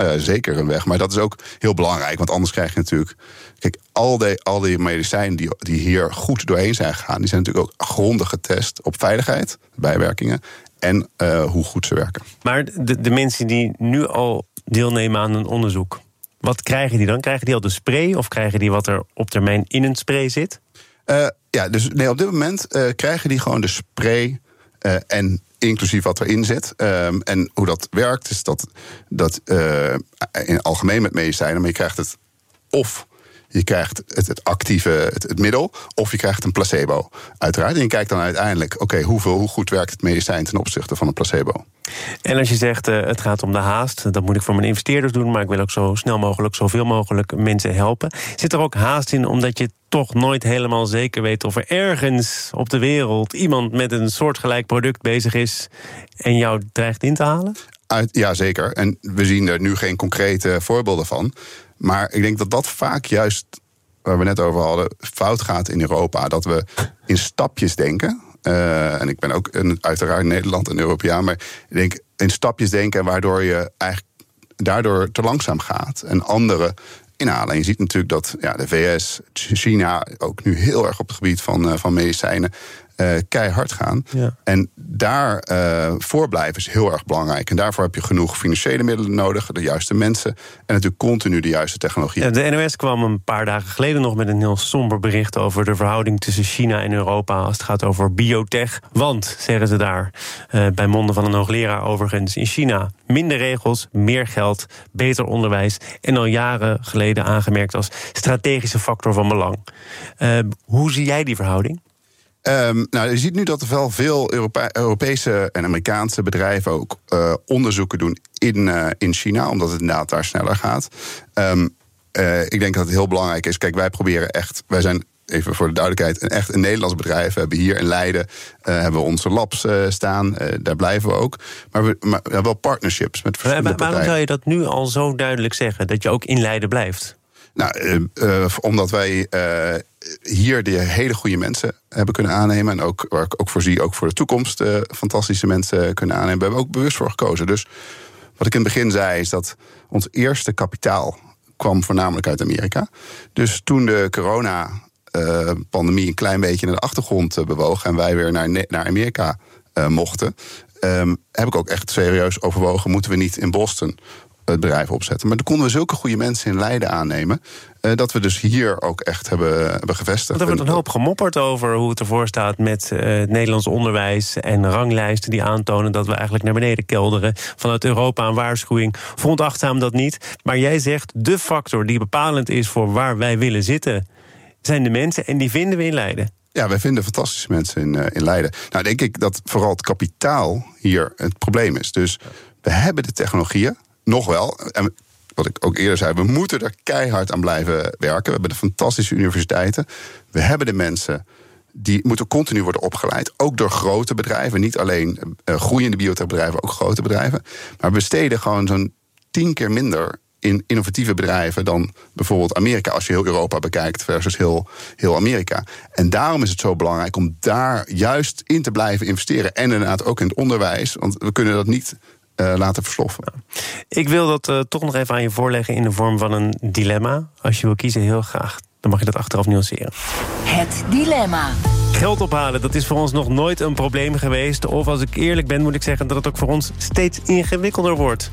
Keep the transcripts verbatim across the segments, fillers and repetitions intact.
uh, zeker een weg. Maar dat is ook heel belangrijk, want anders krijg je natuurlijk... Kijk, al die, al die medicijnen die, die hier goed doorheen zijn gegaan... die zijn natuurlijk ook grondig getest op veiligheid, bijwerkingen... en uh, hoe goed ze werken. Maar de, de mensen die nu al deelnemen aan een onderzoek... wat krijgen die dan? Krijgen die al de spray of krijgen die wat er op termijn in een spray zit? Uh, ja, dus nee, op dit moment uh, krijgen die gewoon de spray uh, en inclusief wat erin zit. Um, en hoe dat werkt is dat, dat uh, in het algemeen met medicijnen... maar je krijgt het of... Je krijgt het, het actieve, het, het middel, of je krijgt een placebo, uiteraard. En je kijkt dan uiteindelijk, oké, okay, hoeveel, hoe goed werkt het medicijn ten opzichte van een placebo. En als je zegt, uh, het gaat om de haast, dat moet ik voor mijn investeerders doen... maar ik wil ook zo snel mogelijk, zoveel mogelijk mensen helpen. Zit er ook haast in, omdat je toch nooit helemaal zeker weet... of er ergens op de wereld iemand met een soortgelijk product bezig is... en jou dreigt in te halen? Uit, ja, zeker. En we zien er nu geen concrete voorbeelden van... Maar ik denk dat dat vaak juist, waar we net over hadden... fout gaat in Europa. Dat we in stapjes denken. Uh, en ik ben ook een, uiteraard Nederland en Europeaan... maar ik denk in stapjes denken... waardoor je eigenlijk daardoor te langzaam gaat. En anderen inhalen. En je ziet natuurlijk dat ja, de V S, China... ook nu heel erg op het gebied van, uh, van medicijnen... Uh, keihard gaan. Ja. En daar uh, voorblijven is heel erg belangrijk. En daarvoor heb je genoeg financiële middelen nodig... de juiste mensen en natuurlijk continu de juiste technologie. Ja, de N O S kwam een paar dagen geleden nog met een heel somber bericht... over de verhouding tussen China en Europa... als het gaat over biotech. Want, zeggen ze daar, uh, bij monden van een hoogleraar overigens... in China minder regels, meer geld, beter onderwijs... en al jaren geleden aangemerkt als strategische factor van belang. Uh, hoe zie jij die verhouding? Um, nou, je ziet nu dat er wel veel Europe- Europese en Amerikaanse bedrijven ook uh, onderzoeken doen in, uh, in China, omdat het inderdaad daar sneller gaat. Um, uh, ik denk dat het heel belangrijk is. Kijk, wij proberen echt, wij zijn, even voor de duidelijkheid, een echt een Nederlands bedrijf. We hebben hier in Leiden uh, hebben we onze labs uh, staan, uh, daar blijven we ook. Maar we, maar we hebben wel partnerships met verschillende maar, partijen. Waarom zou je dat nu al zo duidelijk zeggen, dat je ook in Leiden blijft? Nou, uh, uh, omdat wij uh, hier de hele goede mensen hebben kunnen aannemen. En ook, waar ik ook voor zie, ook voor de toekomst uh, fantastische mensen kunnen aannemen. Daar hebben we ook bewust voor gekozen. Dus wat ik in het begin zei, is dat ons eerste kapitaal kwam voornamelijk uit Amerika. Dus toen de corona-pandemie uh, een klein beetje naar de achtergrond uh, bewoog... en wij weer naar, naar Amerika uh, mochten... Um, heb ik ook echt serieus overwogen, moeten we niet in Boston het bedrijf opzetten. Maar toen konden we zulke goede mensen in Leiden aannemen... Uh, dat we dus hier ook echt hebben, hebben gevestigd. Want er wordt een hoop gemopperd over hoe het ervoor staat... met uh, het Nederlands onderwijs en ranglijsten die aantonen... dat we eigenlijk naar beneden kelderen. Vanuit Europa een waarschuwing. Veronachtzaam dat niet. Maar jij zegt, de factor die bepalend is voor waar wij willen zitten... zijn de mensen en die vinden we in Leiden. Ja, wij vinden fantastische mensen in, uh, in Leiden. Nou, denk ik dat vooral het kapitaal hier het probleem is. Dus we hebben de technologieën, nog wel. En wat ik ook eerder zei, we moeten er keihard aan blijven werken. We hebben de fantastische universiteiten. We hebben de mensen, die moeten continu worden opgeleid. Ook door grote bedrijven. Niet alleen uh, groeiende biotechbedrijven, ook grote bedrijven. Maar we besteden gewoon zo'n tien keer minder in innovatieve bedrijven dan bijvoorbeeld Amerika, als je heel Europa bekijkt versus heel, heel Amerika. En daarom is het zo belangrijk om daar juist in te blijven investeren. En inderdaad ook in het onderwijs, want we kunnen dat niet uh, laten versloffen. Ik wil dat uh, toch nog even aan je voorleggen in de vorm van een dilemma. Als je wil kiezen, heel graag. Dan mag je dat achteraf nuanceren. Het dilemma. Geld ophalen, dat is voor ons nog nooit een probleem geweest. Of als ik eerlijk ben, moet ik zeggen dat het ook voor ons steeds ingewikkelder wordt.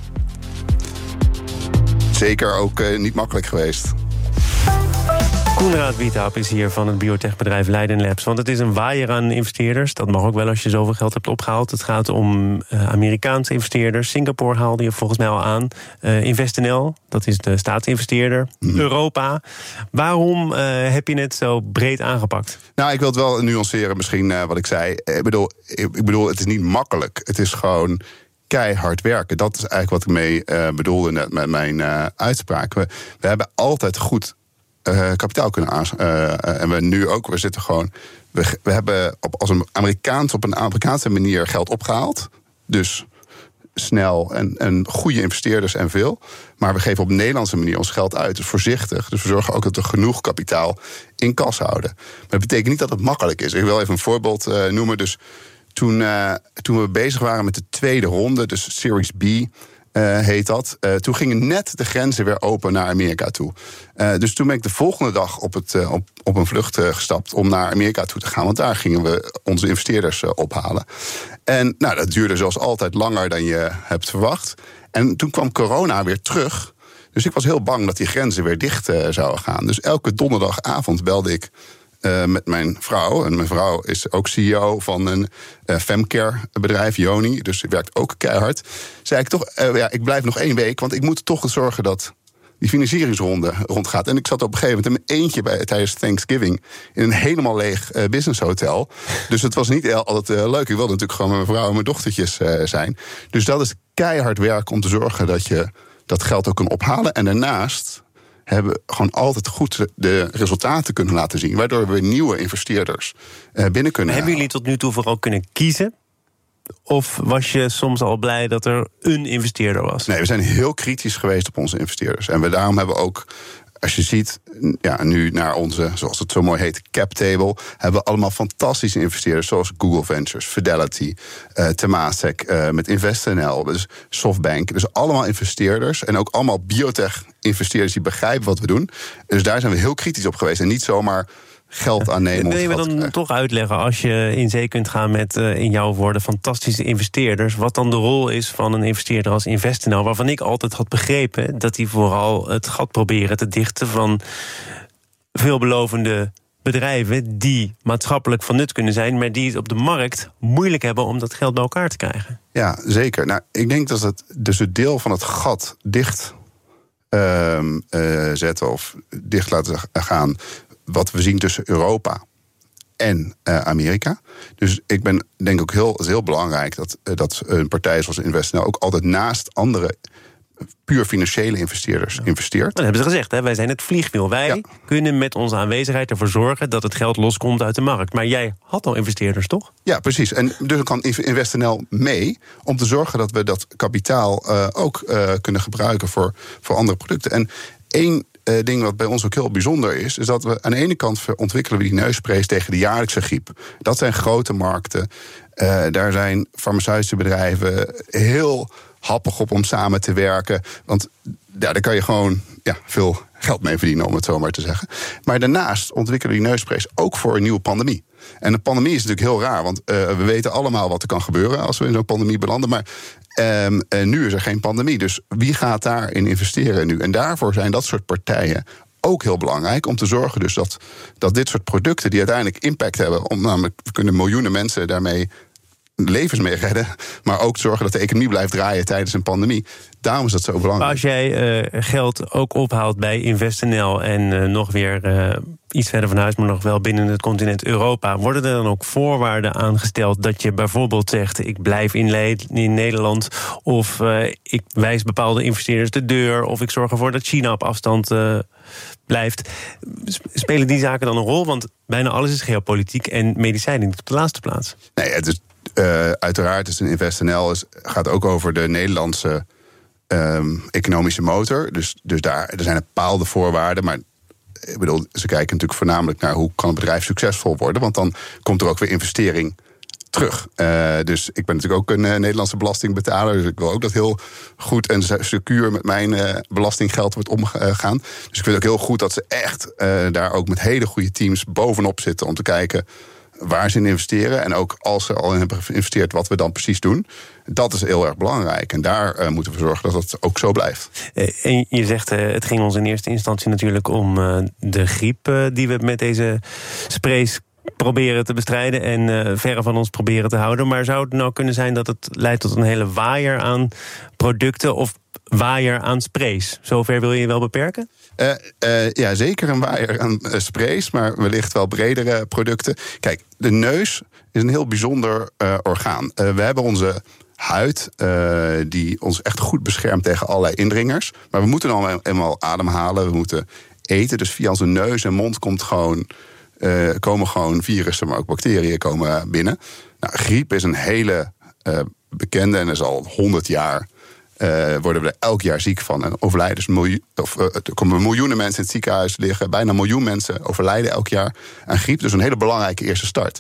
Zeker ook uh, niet makkelijk geweest. Koenraad Wiethap is hier van het biotechbedrijf Leiden Labs. Want het is een waaier aan investeerders. Dat mag ook wel als je zoveel geld hebt opgehaald. Het gaat om uh, Amerikaanse investeerders. Singapore haalde je volgens mij al aan. Uh, InvestNL, dat is de staatsinvesteerder. Mm. Europa. Waarom uh, heb je het zo breed aangepakt? Nou, ik wil het wel nuanceren misschien uh, wat ik zei. Ik bedoel, ik bedoel, het is niet makkelijk. Het is gewoon keihard werken. Dat is eigenlijk wat ik mee uh, bedoelde net met mijn uh, uitspraak. We, we hebben altijd goed uh, kapitaal kunnen aan. Uh, en we nu ook, we zitten gewoon. We, we hebben op, als een Amerikaans op een Amerikaanse manier geld opgehaald. Dus snel en, en goede investeerders en veel. Maar we geven op een Nederlandse manier ons geld uit. Dus voorzichtig. Dus we zorgen ook dat we genoeg kapitaal in kas houden. Maar dat betekent niet dat het makkelijk is. Ik wil even een voorbeeld uh, noemen. Dus Toen, uh, toen we bezig waren met de tweede ronde, dus Series B, uh, uh, heet dat. Uh, toen gingen net de grenzen weer open naar Amerika toe. Uh, dus toen ben ik de volgende dag op, het, uh, op, op een vlucht uh, gestapt om naar Amerika toe te gaan. Want daar gingen we onze investeerders uh, ophalen. En nou, dat duurde zoals altijd langer dan je hebt verwacht. En toen kwam corona weer terug. Dus ik was heel bang dat die grenzen weer dicht uh, zouden gaan. Dus elke donderdagavond belde ik uh, met mijn vrouw. En mijn vrouw is ook C E O van een uh, femcare bedrijf, Yoni. Dus ze werkt ook keihard. Zei ik toch, uh, ja, ik blijf nog één week, want ik moet toch zorgen dat die financieringsronde rondgaat. En ik zat op een gegeven moment in mijn eentje bij, tijdens Thanksgiving in een helemaal leeg uh, businesshotel. Dus het was niet altijd uh, leuk. Ik wilde natuurlijk gewoon met mijn vrouw en mijn dochtertjes uh, zijn. Dus dat is keihard werk om te zorgen dat je dat geld ook kan ophalen. En daarnaast hebben we gewoon altijd goed de resultaten kunnen laten zien, waardoor we nieuwe investeerders uh, binnen kunnen Hebben jullie tot nu toe vooral kunnen kiezen? Of was je soms al blij dat er een investeerder was? Nee, we zijn heel kritisch geweest op onze investeerders. En we daarom hebben we ook, als je ziet, ja, nu naar onze, zoals het zo mooi heet, cap table, hebben we allemaal fantastische investeerders, zoals Google Ventures, Fidelity, uh, Temasek, uh, met InvestNL, dus SoftBank. Dus allemaal investeerders en ook allemaal biotech-investeerders die begrijpen wat we doen. Dus daar zijn we heel kritisch op geweest en niet zomaar geld aannemen. Wil je me dan toch uitleggen, als je in zee kunt gaan met, uh, in jouw woorden, fantastische investeerders, wat dan de rol is van een investeerder als InvestNL, waarvan ik altijd had begrepen dat die vooral het gat proberen te dichten van veelbelovende bedrijven die maatschappelijk van nut kunnen zijn, maar die het op de markt moeilijk hebben om dat geld bij elkaar te krijgen? Ja, zeker. Nou, ik denk dat het dus het deel van het gat dicht uh, uh, zetten of dicht laten gaan wat we zien tussen Europa en uh, Amerika. Dus ik ben denk ook heel, heel belangrijk dat, uh, dat een partij zoals InvestNL ook altijd naast andere puur financiële investeerders ja. investeert. Dat hebben ze gezegd, hè? Wij zijn het vliegwiel. Wij ja. kunnen met onze aanwezigheid ervoor zorgen dat het geld loskomt uit de markt. Maar jij had al investeerders, toch? Ja, precies. En dus kan InvestNL mee om te zorgen dat we dat kapitaal uh, ook uh, kunnen gebruiken voor, voor andere producten. En één Uh, ding wat bij ons ook heel bijzonder is, is dat we aan de ene kant ontwikkelen we die neusprays tegen de jaarlijkse griep. Dat zijn grote markten. Uh, daar zijn farmaceutische bedrijven heel happig op om samen te werken. Want ja, daar kan je gewoon ja, veel geld mee verdienen, om het zo maar te zeggen. Maar daarnaast ontwikkelen we die neusprays ook voor een nieuwe pandemie. En een pandemie is natuurlijk heel raar, want uh, we weten allemaal wat er kan gebeuren als we in zo'n pandemie belanden. Maar Um, en nu is er geen pandemie, dus wie gaat daarin investeren nu? En daarvoor zijn dat soort partijen ook heel belangrijk om te zorgen dus dat, dat dit soort producten die uiteindelijk impact hebben, om namelijk we kunnen miljoenen mensen daarmee levens mee redden, maar ook zorgen dat de economie blijft draaien tijdens een pandemie. Daarom is dat zo belangrijk. Maar als jij uh, geld ook ophaalt bij InvestNL en uh, nog weer uh, iets verder van huis, maar nog wel binnen het continent Europa, worden er dan ook voorwaarden aangesteld dat je bijvoorbeeld zegt, ik blijf in, Le- in Nederland, of uh, ik wijs bepaalde investeerders de deur, of ik zorg ervoor dat China op afstand uh, blijft. Spelen die zaken dan een rol? Want bijna alles is geopolitiek en medicijnen niet op de laatste plaats. Nee, het is Uh, uiteraard is een InvestNL is, gaat ook over de Nederlandse um, economische motor. Dus, dus daar er zijn bepaalde voorwaarden. Maar ik bedoel, ze kijken natuurlijk voornamelijk naar hoe kan een bedrijf succesvol worden. Want dan komt er ook weer investering terug. Uh, dus ik ben natuurlijk ook een uh, Nederlandse belastingbetaler. Dus ik wil ook dat heel goed en secuur met mijn uh, belastinggeld wordt omgegaan. Dus ik vind ook heel goed dat ze echt uh, daar ook met hele goede teams bovenop zitten om te kijken waar ze in investeren. En ook als ze al in hebben geïnvesteerd, wat we dan precies doen. Dat is heel erg belangrijk. En daar uh, moeten we zorgen dat het ook zo blijft. En je zegt, uh, het ging ons in eerste instantie natuurlijk om uh, de griep uh, die we met deze sprays proberen te bestrijden en uh, verre van ons proberen te houden. Maar zou het nou kunnen zijn dat het leidt tot een hele waaier aan producten of waaier aan sprays? Zover wil je je wel beperken? Uh, uh, ja, zeker een waaier aan uh, sprays, maar wellicht wel bredere producten. Kijk, de neus is een heel bijzonder uh, orgaan. Uh, we hebben onze huid uh, die ons echt goed beschermt tegen allerlei indringers. Maar we moeten dan eenmaal ademhalen, we moeten eten. Dus via onze neus en mond komt gewoon, uh, komen gewoon virussen, maar ook bacteriën komen binnen. Nou, griep is een hele uh, bekende en is al honderd jaar. Uh, worden we er elk jaar ziek van en overlijden dus miljoen, of, uh, er komen miljoenen mensen in het ziekenhuis liggen. Bijna een miljoen mensen overlijden elk jaar aan griep. Dus een hele belangrijke eerste start.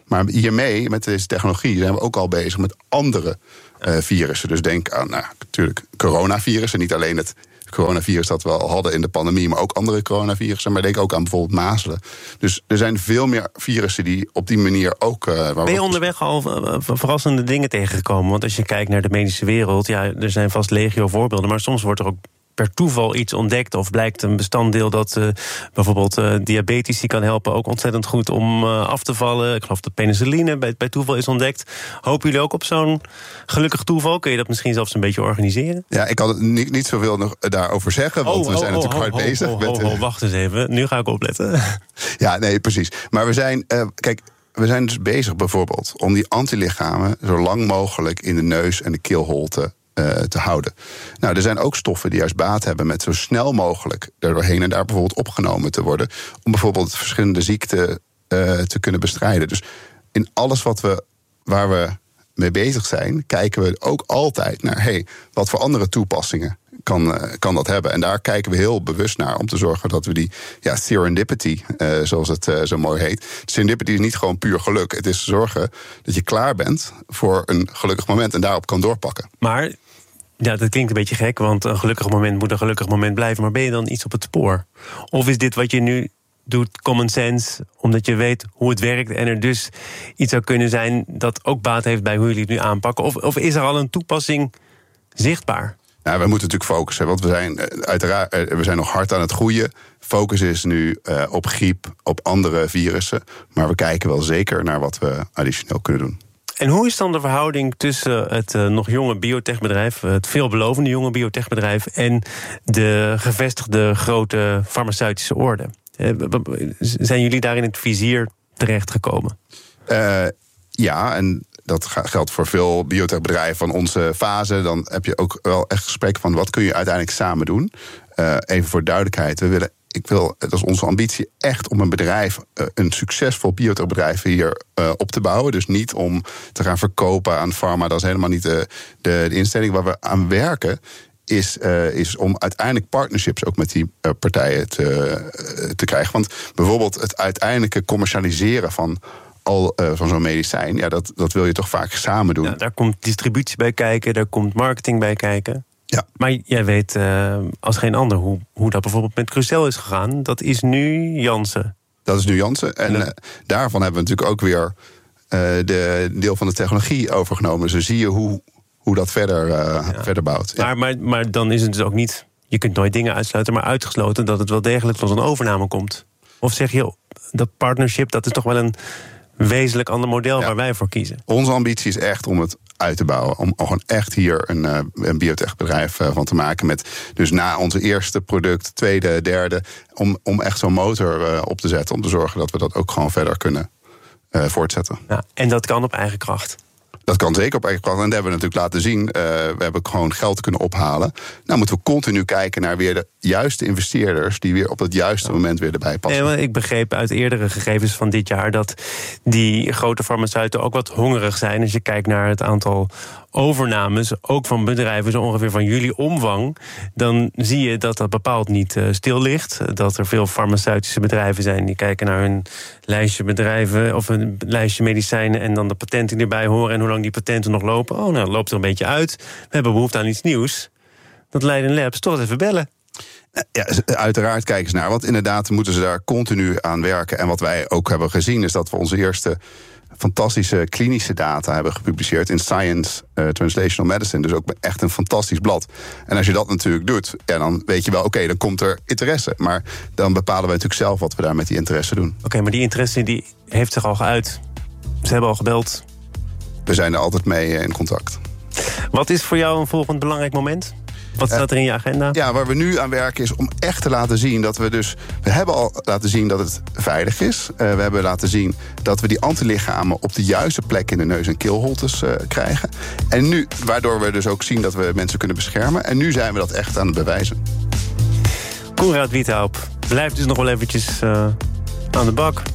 Maar hiermee, met deze technologie, zijn we ook al bezig met andere uh, virussen. Dus denk aan, nou, natuurlijk coronavirussen. Niet alleen het coronavirus dat we al hadden in de pandemie, maar ook andere coronavirussen. Maar denk ook aan bijvoorbeeld mazelen. Dus er zijn veel meer virussen die op die manier ook... Uh, ben je onderweg al verrassende dingen tegengekomen? Want als je kijkt naar de medische wereld, ja, er zijn vast legio voorbeelden, maar soms wordt er ook per toeval iets ontdekt of blijkt een bestanddeel dat uh, bijvoorbeeld uh, diabetici kan helpen ook ontzettend goed om uh, af te vallen. Ik geloof dat penicilline bij, bij toeval is ontdekt. Hopen jullie ook op zo'n gelukkig toeval? Kun je dat misschien zelfs een beetje organiseren? Ja, ik kan niet, niet zoveel nog daarover zeggen, want oh, we zijn oh, natuurlijk oh, hard oh, bezig. Oh, met, oh, oh, oh, wacht eens even, nu ga ik opletten. Ja, nee, precies. Maar we zijn, uh, kijk, we zijn dus bezig bijvoorbeeld om die antilichamen zo lang mogelijk in de neus en de keelholte Uh, te houden. Nou, er zijn ook stoffen die juist baat hebben met zo snel mogelijk er doorheen en daar bijvoorbeeld opgenomen te worden, om bijvoorbeeld verschillende ziekten uh, te kunnen bestrijden. Dus in alles wat we, waar we mee bezig zijn, kijken we ook altijd naar, hey, wat voor andere toepassingen kan, uh, kan dat hebben? En daar kijken we heel bewust naar om te zorgen dat we die ja, serendipity, uh, zoals het uh, zo mooi heet. Serendipity is niet gewoon puur geluk. Het is zorgen dat je klaar bent voor een gelukkig moment en daarop kan doorpakken. Maar ja, dat klinkt een beetje gek, want een gelukkig moment moet een gelukkig moment blijven. Maar ben je dan iets op het spoor? Of is dit wat je nu doet common sense, omdat je weet hoe het werkt en er dus iets zou kunnen zijn dat ook baat heeft bij hoe jullie het nu aanpakken? Of, of is er al een toepassing zichtbaar? Nou, we moeten natuurlijk focussen, want we zijn uiteraard we zijn nog hard aan het groeien. Focus is nu uh, op griep, op andere virussen. Maar we kijken wel zeker naar wat we additioneel kunnen doen. En hoe is dan de verhouding tussen het uh, nog jonge biotechbedrijf, het veelbelovende jonge biotechbedrijf, en de gevestigde grote farmaceutische orde? Uh, zijn jullie daar in het vizier terechtgekomen? Uh, ja, en dat geldt voor veel biotechbedrijven van onze fase. Dan heb je ook wel echt gesprek van wat kun je uiteindelijk samen doen. Uh, even voor duidelijkheid, we willen, ik wil, dat is onze ambitie, echt om een bedrijf, een succesvol biotechbedrijf hier uh, op te bouwen. Dus niet om te gaan verkopen aan pharma. Dat is helemaal niet de, de, de instelling. Waar we aan werken is, uh, is om uiteindelijk partnerships ook met die uh, partijen te, uh, te krijgen. Want bijvoorbeeld het uiteindelijke commercialiseren van al uh, van zo'n medicijn, ja, dat, dat wil je toch vaak samen doen. Ja, daar komt distributie bij kijken, daar komt marketing bij kijken. Ja. Maar jij weet uh, als geen ander hoe, hoe dat bijvoorbeeld met Crucel is gegaan. Dat is nu Janssen. Dat is nu Janssen. En ja. uh, daarvan hebben we natuurlijk ook weer uh, de deel van de technologie overgenomen. Dus dan zie je hoe, hoe dat verder, uh, ja. verder bouwt. Ja. Maar, maar, maar dan is het dus ook niet, je kunt nooit dingen uitsluiten, maar uitgesloten dat het wel degelijk tot een overname komt. Of zeg je, dat partnership, dat is toch wel een wezenlijk ander model ja. waar wij voor kiezen? Onze ambitie is echt om het uit te bouwen. Om gewoon echt hier een, uh, een biotechbedrijf uh, van te maken. Met dus na onze eerste product, tweede, derde, om, om echt zo'n motor uh, op te zetten. Om te zorgen dat we dat ook gewoon verder kunnen uh, voortzetten. Ja, en dat kan op eigen kracht? Dat kan zeker op eigen kracht. En dat hebben we natuurlijk laten zien. Uh, we hebben gewoon geld kunnen ophalen. Nou moeten we continu kijken naar weer de juiste investeerders die weer op het juiste moment weer erbij passen. Nee, ik begreep uit eerdere gegevens van dit jaar dat die grote farmaceuten ook wat hongerig zijn. Als je kijkt naar het aantal overnames, ook van bedrijven zo ongeveer van jullie omvang, dan zie je dat dat bepaald niet uh, stil ligt. Dat er veel farmaceutische bedrijven zijn die kijken naar hun lijstje bedrijven of een lijstje medicijnen en dan de patenten die erbij horen en hoe lang die patenten nog lopen. Oh, nou, het loopt er een beetje uit. We hebben behoefte aan iets nieuws. Dat Leiden Labs toch even bellen. Ja, uiteraard kijken eens naar. Want inderdaad moeten ze daar continu aan werken. En wat wij ook hebben gezien is dat we onze eerste fantastische klinische data hebben gepubliceerd in Science uh, Translational Medicine. Dus ook echt een fantastisch blad. En als je dat natuurlijk doet, ja, dan weet je wel, oké, okay, dan komt er interesse. Maar dan bepalen wij natuurlijk zelf wat we daar met die interesse doen. Oké, okay, maar die interesse die heeft zich al geuit. Ze hebben al gebeld. We zijn er altijd mee in contact. Wat is voor jou een volgend belangrijk moment? Wat staat er in je agenda? Ja, waar we nu aan werken is om echt te laten zien dat we dus... We hebben al laten zien dat het veilig is. Uh, we hebben laten zien dat we die antilichamen op de juiste plek in de neus- en keelholtes uh, krijgen. En nu, waardoor we dus ook zien dat we mensen kunnen beschermen. En nu zijn we dat echt aan het bewijzen. Koenraad Wiethoup blijft dus nog wel eventjes uh, aan de bak.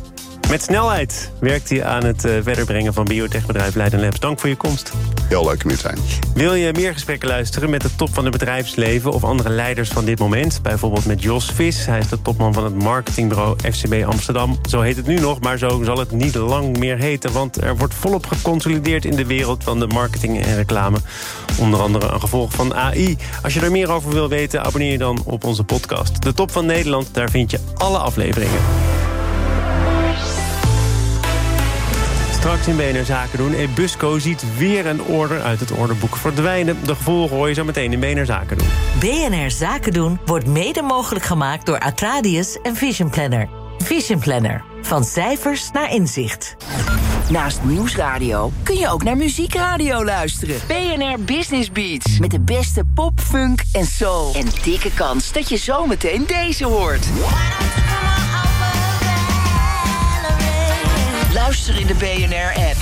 Met snelheid werkt hij aan het uh, verder brengen van biotechbedrijf Leiden Labs. Dank voor je komst. Heel leuk om hier te zijn. Wil je meer gesprekken luisteren met de top van het bedrijfsleven of andere leiders van dit moment? Bijvoorbeeld met Jos Vis. Hij is de topman van het marketingbureau F C B Amsterdam. Zo heet het nu nog, maar zo zal het niet lang meer heten. Want er wordt volop geconsolideerd in de wereld van de marketing en reclame. Onder andere een gevolg van A I. Als je er meer over wil weten, abonneer je dan op onze podcast. De Top van Nederland, daar vind je alle afleveringen. Straks in B N R Zaken doen. Ebusco ziet weer een order uit het orderboek verdwijnen. De gevolgen hoor je zo meteen in B N R Zaken doen. B N R Zaken doen wordt mede mogelijk gemaakt door Atradius en Vision Planner. Vision Planner. Van cijfers naar inzicht. Naast Nieuwsradio kun je ook naar muziekradio luisteren. B N R Business Beats. Met de beste pop, funk en soul. En dikke kans dat je zometeen deze hoort. Luister in de B N R-app.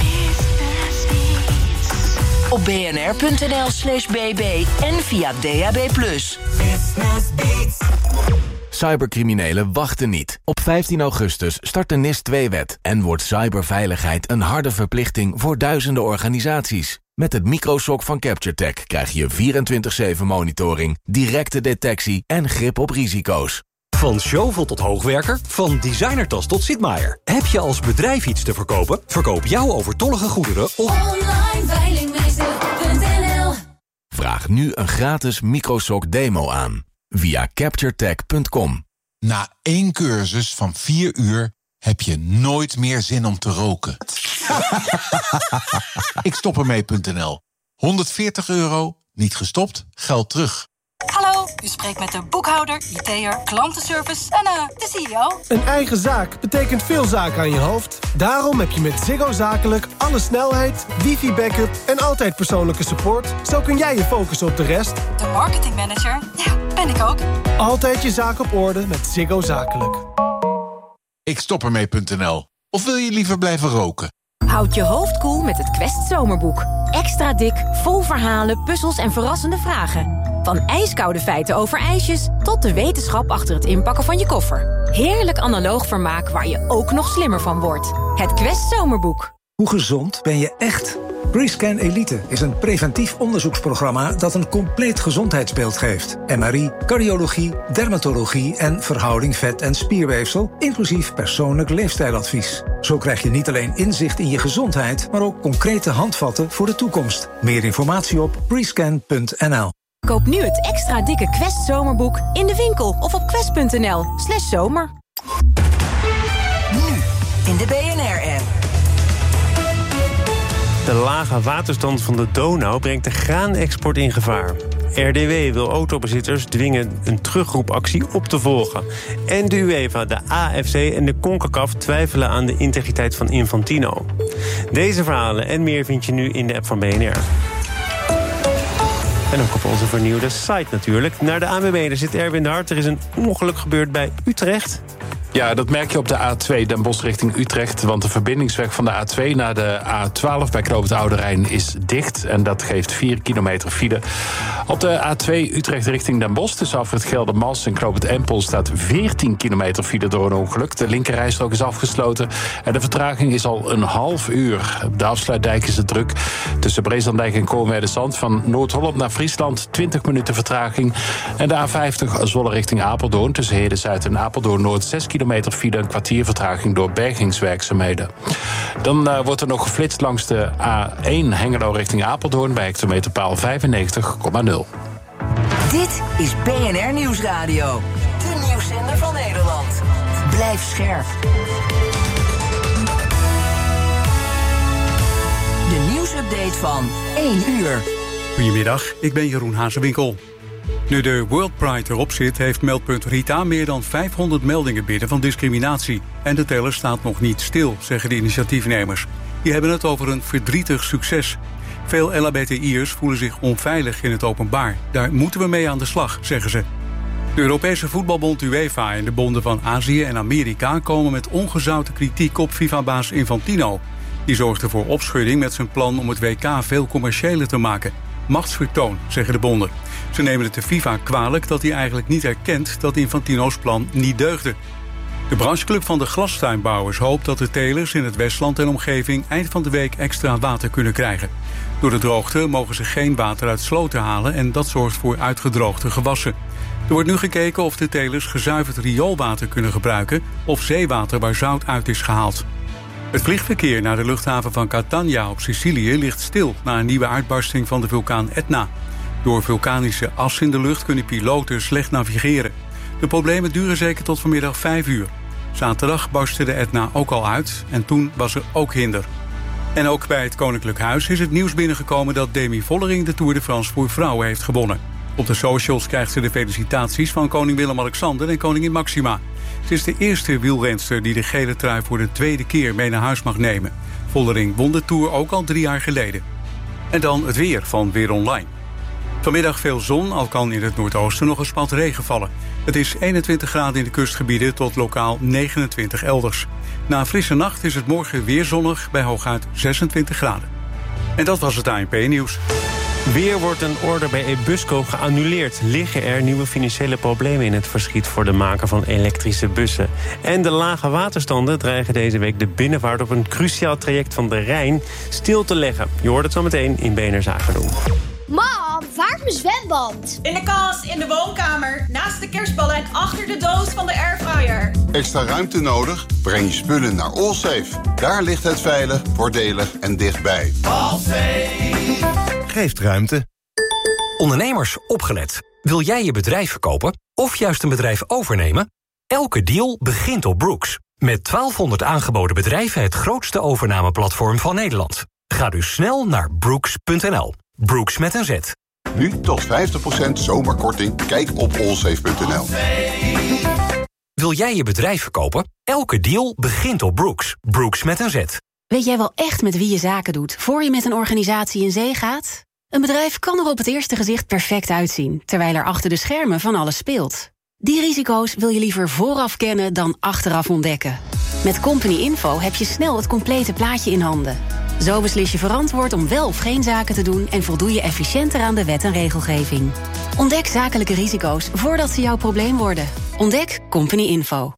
Op bnr.nl slash bb en via D A B plus. Cybercriminelen wachten niet. Op vijftien augustus start de N I S twee wet... en wordt cyberveiligheid een harde verplichting voor duizenden organisaties. Met het microshock van CaptureTech krijg je vierentwintig zeven monitoring... directe detectie en grip op risico's. Van Zjovel tot hoogwerker, van designertas tot Sitmaier. Heb je als bedrijf iets te verkopen? Verkoop jouw overtollige goederen op online veilingmeester punt n l. Vraag nu een gratis microshock demo aan via capturetech punt com. Na één cursus van vier uur heb je nooit meer zin om te roken. Ik stop ermee punt n l. honderdveertig euro, niet gestopt, geld terug. Hallo, u spreekt met de boekhouder, I T'er, klantenservice en uh, de C E O. Een eigen zaak betekent veel zaken aan je hoofd. Daarom heb je met Ziggo Zakelijk alle snelheid, wifi-backup en altijd persoonlijke support. Zo kun jij je focussen op de rest. De marketingmanager, ja, ben ik ook. Altijd je zaak op orde met Ziggo Zakelijk. Ik stop ermee punt n l. Of wil je liever blijven roken? Houd je hoofd koel met het Quest Zomerboek. Extra dik, vol verhalen, puzzels en verrassende vragen. Van ijskoude feiten over ijsjes tot de wetenschap achter het inpakken van je koffer. Heerlijk analoog vermaak waar je ook nog slimmer van wordt. Het Quest Zomerboek. Hoe gezond ben je echt? Rescan Elite is een preventief onderzoeksprogramma dat een compleet gezondheidsbeeld geeft. M R I, cardiologie, dermatologie en verhouding vet- en spierweefsel, inclusief persoonlijk leefstijladvies. Zo krijg je niet alleen inzicht in je gezondheid, maar ook concrete handvatten voor de toekomst. Meer informatie op rescan punt n l. Koop nu het extra dikke Quest Zomerboek in de winkel of op quest punt n l slash zomer. Nu in de B N R-app. De lage waterstand van de Donau brengt de graanexport in gevaar. R D W wil autobezitters dwingen een terugroepactie op te volgen. En de UEFA, de A F C en de CONCACAF twijfelen aan de integriteit van Infantino. Deze verhalen en meer vind je nu in de app van B N R. En ook op onze vernieuwde site natuurlijk. Naar de A N W B, daar zit Erwin de Hart. Er is een ongeluk gebeurd bij Utrecht. Ja, dat merk je op de A twee Den Bosch richting Utrecht. Want de verbindingsweg van de A twee naar de A twaalf bij Knoop het Oude Rijn is dicht. En dat geeft vier kilometer file. Op de A twee Utrecht richting Den Bosch tussen afrit Geldermalsen en Knoop het Empel staat veertien kilometer file door een ongeluk. De linkerrijstrook is afgesloten. En de vertraging is al een half uur. Op de afsluitdijk is het druk. Tussen Breeslanddijk en Koolmeerde-Zand van Noord-Holland naar Friesland twintig minuten vertraging. En de A vijftig Zwolle richting Apeldoorn tussen Heerde-Zuid en Apeldoorn-Noord zes kilometer file, een kwartier vertraging door bergingswerkzaamheden. Dan uh, wordt er nog geflitst langs de A één Hengelo richting Apeldoorn bij hectometerpaal vijfennegentig komma nul. Dit is B N R Nieuwsradio. De nieuwszender van Nederland. Blijf scherp. De nieuwsupdate van één uur. Goedemiddag, ik ben Jeroen Hazewinkel. Nu de World Pride erop zit, heeft Meldpunt Rita meer dan vijfhonderd meldingen binnen van discriminatie. En de teller staat nog niet stil, zeggen de initiatiefnemers. Die hebben het over een verdrietig succes. Veel L H B T I'ers voelen zich onveilig in het openbaar. Daar moeten we mee aan de slag, zeggen ze. De Europese voetbalbond UEFA en de bonden van Azië en Amerika komen met ongezouten kritiek op FIFA-baas Infantino. Die zorgde voor opschudding met zijn plan om het W K veel commerciëler te maken. Machtsvertoon, zeggen de bonden. Ze nemen het de FIFA kwalijk dat hij eigenlijk niet erkent dat Infantino's plan niet deugde. De brancheclub van de glastuinbouwers hoopt dat de telers in het Westland en omgeving eind van de week extra water kunnen krijgen. Door de droogte mogen ze geen water uit sloten halen en dat zorgt voor uitgedroogde gewassen. Er wordt nu gekeken of de telers gezuiverd rioolwater kunnen gebruiken of zeewater waar zout uit is gehaald. Het vliegverkeer naar de luchthaven van Catania op Sicilië ligt stil na een nieuwe uitbarsting van de vulkaan Etna. Door vulkanische as in de lucht kunnen piloten slecht navigeren. De problemen duren zeker tot vanmiddag vijf uur. Zaterdag barstte de Etna ook al uit en toen was er ook hinder. En ook bij het Koninklijk Huis is het nieuws binnengekomen dat Demi Vollering de Tour de France voor vrouwen heeft gewonnen. Op de socials krijgt ze de felicitaties van koning Willem-Alexander en koningin Maxima. Ze is de eerste wielrenster die de gele trui voor de tweede keer mee naar huis mag nemen. Vollering won de Tour ook al drie jaar geleden. En dan het weer van Weer Online. Vanmiddag veel zon, al kan in het noordoosten nog een spat regen vallen. Het is eenentwintig graden in de kustgebieden tot lokaal negenentwintig elders. Na een frisse nacht is het morgen weer zonnig bij hooguit zesentwintig graden. En dat was het A N P-nieuws. Weer wordt een order bij Ebusco geannuleerd. Liggen er nieuwe financiële problemen in het verschiet voor de maker van elektrische bussen? En de lage waterstanden dreigen deze week de binnenvaart op een cruciaal traject van de Rijn stil te leggen. Je hoort het zo meteen in B N R Zaken doen. Mam, waar is mijn zwemband? In de kast, in de woonkamer, naast de kerstballen en achter de doos van de airfryer. Extra ruimte nodig? Breng je spullen naar Allsafe. Daar ligt het veilig, voordelig en dichtbij. Allsafe geeft ruimte. Ondernemers, opgelet. Wil jij je bedrijf verkopen of juist een bedrijf overnemen? Elke deal begint op Brooks. Met twaalfhonderd aangeboden bedrijven het grootste overnameplatform van Nederland. Ga dus snel naar brooks punt n l. Brooks met een Z. Nu tot vijftig procent zomerkorting. Kijk op allsafe punt n l. Wil jij je bedrijf verkopen? Elke deal begint op Brooks. Brooks met een Z. Weet jij wel echt met wie je zaken doet voor je met een organisatie in zee gaat? Een bedrijf kan er op het eerste gezicht perfect uitzien, terwijl er achter de schermen van alles speelt. Die risico's wil je liever vooraf kennen dan achteraf ontdekken. Met Company Info heb je snel het complete plaatje in handen. Zo beslis je verantwoord om wel of geen zaken te doen en voldoe je efficiënter aan de wet en regelgeving. Ontdek zakelijke risico's voordat ze jouw probleem worden. Ontdek Company Info.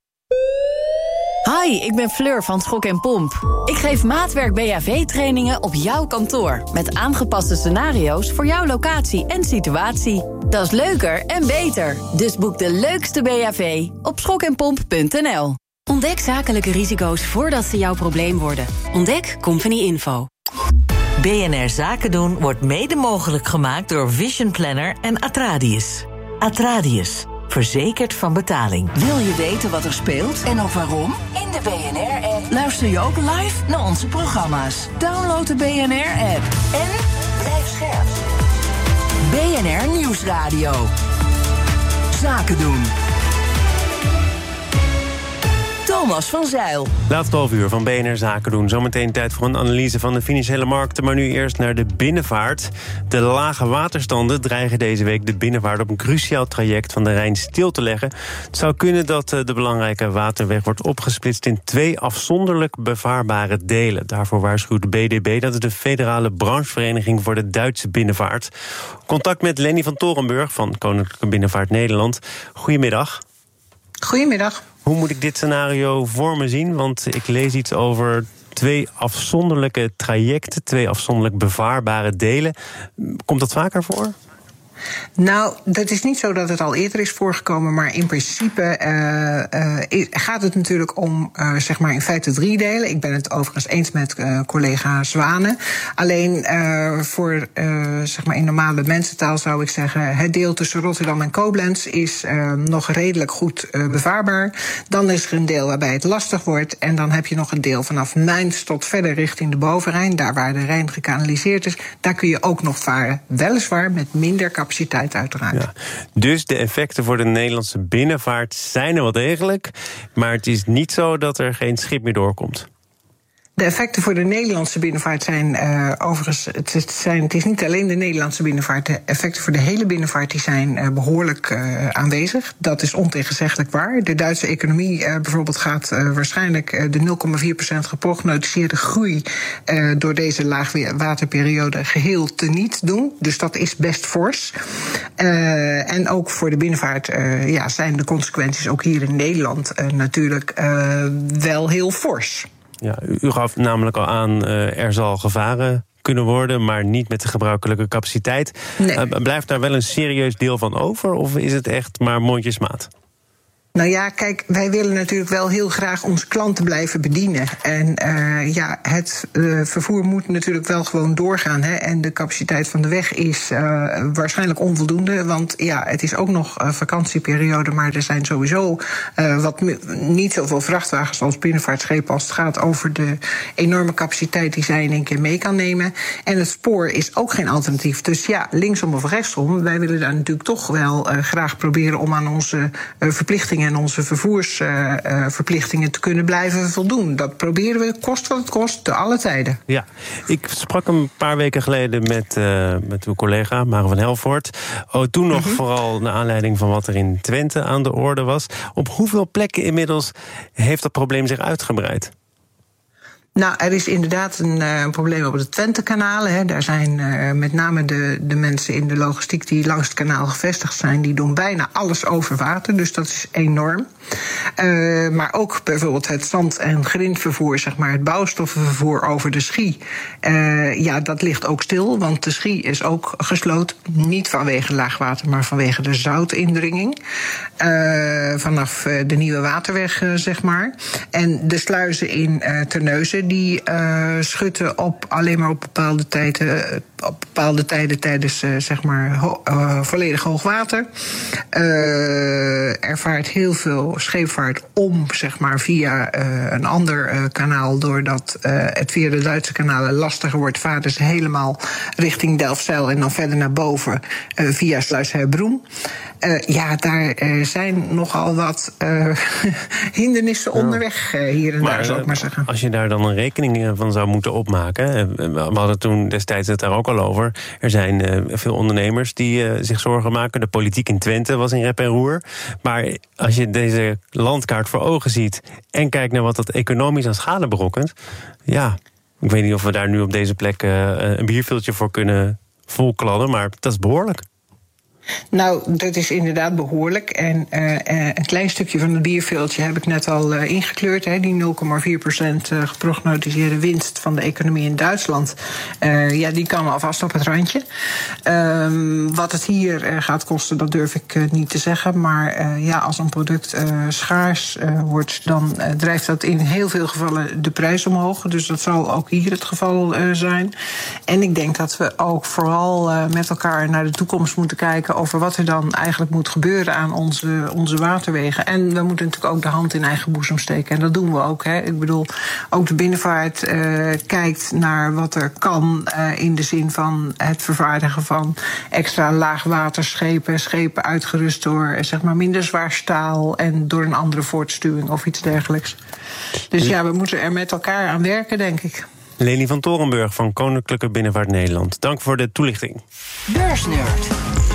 Hi, ik ben Fleur van Schok en Pomp. Ik geef maatwerk B H V-trainingen op jouw kantoor. Met aangepaste scenario's voor jouw locatie en situatie. Dat is leuker en beter. Dus boek de leukste B H V op schok en pomp punt n l. Ontdek zakelijke risico's voordat ze jouw probleem worden. Ontdek Company Info. B N R Zaken doen wordt mede mogelijk gemaakt door Vision Planner en Atradius. Atradius. Verzekerd van betaling. Wil je weten wat er speelt en ook waarom? In de B N R-app luister je ook live naar onze programma's. Download de B N R-app en blijf scherp. B N R Nieuwsradio. Zaken doen. Thomas van Zeil. Laatste half uur van B N R Zaken doen. Zometeen tijd voor een analyse van de financiële markten. Maar nu eerst naar de binnenvaart. De lage waterstanden dreigen deze week de binnenvaart op een cruciaal traject van de Rijn stil te leggen. Het zou kunnen dat de belangrijke waterweg wordt opgesplitst in twee afzonderlijk bevaarbare delen. Daarvoor waarschuwt de B D B, dat is de Federale Branchevereniging voor de Duitse Binnenvaart. Contact met Lenny van Torenburg van Koninklijke Binnenvaart Nederland. Goedemiddag. Goedemiddag. Hoe moet ik dit scenario voor me zien? Want ik lees iets over twee afzonderlijke trajecten, twee afzonderlijk bevaarbare delen. Komt dat vaker voor? Nou, dat is niet zo dat het al eerder is voorgekomen, maar in principe uh, uh, gaat het natuurlijk om uh, zeg maar in feite drie delen. Ik ben het overigens eens met uh, collega Zwane. Alleen uh, voor uh, zeg maar in normale mensentaal zou ik zeggen, het deel tussen Rotterdam en Koblenz is uh, nog redelijk goed uh, bevaarbaar. Dan is er een deel waarbij het lastig wordt en dan heb je nog een deel vanaf Mainz tot verder richting de Bovenrijn, daar waar de Rijn gekanaliseerd is. Daar kun je ook nog varen, weliswaar met minder capaciteit. Uiteraard. Ja, dus de effecten voor de Nederlandse binnenvaart zijn er wel degelijk, maar het is niet zo dat er geen schip meer doorkomt. De effecten voor de Nederlandse binnenvaart zijn uh, overigens... Het, zijn, het is niet alleen de Nederlandse binnenvaart. De effecten voor de hele binnenvaart die zijn uh, behoorlijk uh, aanwezig. Dat is ontegenzeggelijk waar. De Duitse economie uh, bijvoorbeeld gaat uh, waarschijnlijk... Uh, de nul komma vier procent geprognosticeerde groei... Uh, door deze laagwaterperiode geheel teniet doen. Dus dat is best fors. Uh, en ook voor de binnenvaart uh, ja, zijn de consequenties ook hier in Nederland... Uh, natuurlijk uh, wel heel fors. Ja, u gaf namelijk al aan, uh, er zal gevaren kunnen worden, maar niet met de gebruikelijke capaciteit. Nee. Uh, blijft daar wel een serieus deel van over, of is het echt maar mondjesmaat? Nou ja, kijk, wij willen natuurlijk wel heel graag onze klanten blijven bedienen. En uh, ja, het uh, vervoer moet natuurlijk wel gewoon doorgaan. Hè? En de capaciteit van de weg is uh, waarschijnlijk onvoldoende. Want ja, het is ook nog uh, vakantieperiode, maar er zijn sowieso uh, wat niet zoveel vrachtwagens als binnenvaartschepen als het gaat over de enorme capaciteit die zij in één keer mee kan nemen. En het spoor is ook geen alternatief. Dus ja, linksom of rechtsom, wij willen daar natuurlijk toch wel uh, graag proberen om aan onze uh, verplichtingen en onze vervoersverplichtingen uh, te kunnen blijven voldoen. Dat proberen we, kost wat het kost, te alle tijden. Ja, ik sprak een paar weken geleden met, uh, met uw collega, Maren van Helvoort. Oh, toen nog mm-hmm. vooral naar aanleiding van wat er in Twente aan de orde was. Op hoeveel plekken inmiddels heeft dat probleem zich uitgebreid? Nou, er is inderdaad een, uh, een probleem op de Twentekanalen. Hè. Daar zijn uh, met name de, de mensen in de logistiek die langs het kanaal gevestigd zijn, die doen bijna alles over water. Dus dat is enorm. Uh, maar ook bijvoorbeeld het zand- en grindvervoer, zeg maar, het bouwstoffenvervoer over de Schie. Uh, ja, dat ligt ook stil, want de Schie is ook gesloten. Niet vanwege laagwater, maar vanwege de zoutindringing. Uh, vanaf uh, de Nieuwe Waterweg, uh, zeg maar. En de sluizen in uh, Terneuzen, die uh, schutten op alleen maar op bepaalde tijden, uh, op bepaalde tijden tijdens uh, zeg maar ho- uh, volledig hoogwater. Uh, er vaart heel veel scheepvaart om, zeg maar, via uh, een ander uh, kanaal, doordat uh, het via de Duitse kanalen lastiger wordt, varen ze helemaal richting Delfzijl en dan verder naar boven uh, via Sluis-Herbroen. Uh, ja, daar uh, zijn nogal wat uh, hindernissen onderweg uh, hier en maar, daar, zou ik maar zeggen. Als je daar dan een rekening van zou moeten opmaken, we hadden toen destijds het daar ook al over. Er zijn uh, veel ondernemers die uh, zich zorgen maken. De politiek in Twente was in rep en roer. Maar als je deze landkaart voor ogen ziet en kijkt naar wat dat economisch aan schade berokkent, ja, ik weet niet of we daar nu op deze plek uh, een bierviltje voor kunnen volkladden, maar dat is behoorlijk. Nou, dat is inderdaad behoorlijk. En uh, uh, een klein stukje van het bierveeltje heb ik net al uh, ingekleurd. Hè, die nul komma vier procent uh, geprognosticeerde winst van de economie in Duitsland. Uh, ja, die kan alvast op het randje. Um, wat het hier uh, gaat kosten, dat durf ik uh, niet te zeggen. Maar uh, ja, als een product uh, schaars uh, wordt, dan uh, drijft dat in heel veel gevallen de prijs omhoog. Dus dat zal ook hier het geval uh, zijn. En ik denk dat we ook vooral uh, met elkaar naar de toekomst moeten kijken over wat er dan eigenlijk moet gebeuren aan onze, onze waterwegen. En we moeten natuurlijk ook de hand in eigen boezem steken. En dat doen we ook. Hè. Ik bedoel, ook de binnenvaart uh, kijkt naar wat er kan uh, in de zin van het vervaardigen van extra laagwaterschepen, schepen uitgerust door zeg maar minder zwaar staal en door een andere voortstuwing of iets dergelijks. Dus ja, we moeten er met elkaar aan werken, denk ik. Leni van Torenburg van Koninklijke Binnenvaart Nederland. Dank voor de toelichting. Beursnerd.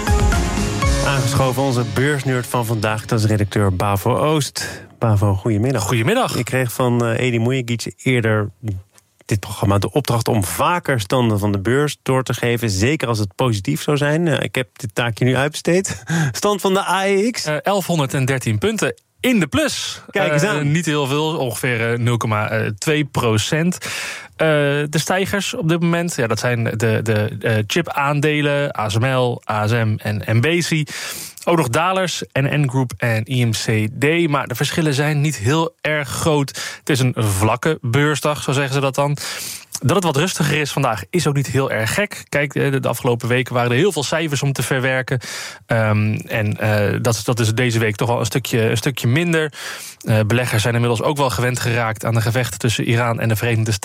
Aangeschoven onze beursnerd van vandaag, dat is redacteur Bavo Oost. Bavo, goedemiddag. Goedemiddag. Ik kreeg van uh, Edi Mujagic eerder dit programma de opdracht om vaker standen van de beurs door te geven, zeker als het positief zou zijn. Uh, ik heb dit taakje nu uitbesteed. Stand van de A E X. Uh, elfhonderddertien punten. In de plus. Kijk eens aan. Uh, niet heel veel, ongeveer nul komma twee procent. Uh, de stijgers op dit moment, ja, dat zijn de, de uh, chip-aandelen, A S M L, A S M en M B C. Ook nog dalers, N N Group en I M C D. Maar de verschillen zijn niet heel erg groot. Het is een vlakke beursdag, zo zeggen ze dat dan. Dat het wat rustiger is vandaag is ook niet heel erg gek. Kijk, de afgelopen weken waren er heel veel cijfers om te verwerken. Um, en uh, dat, dat is deze week toch wel een stukje, een stukje minder. Uh, beleggers zijn inmiddels ook wel gewend geraakt aan de gevechten tussen Iran en de Verenigde Staten. Dus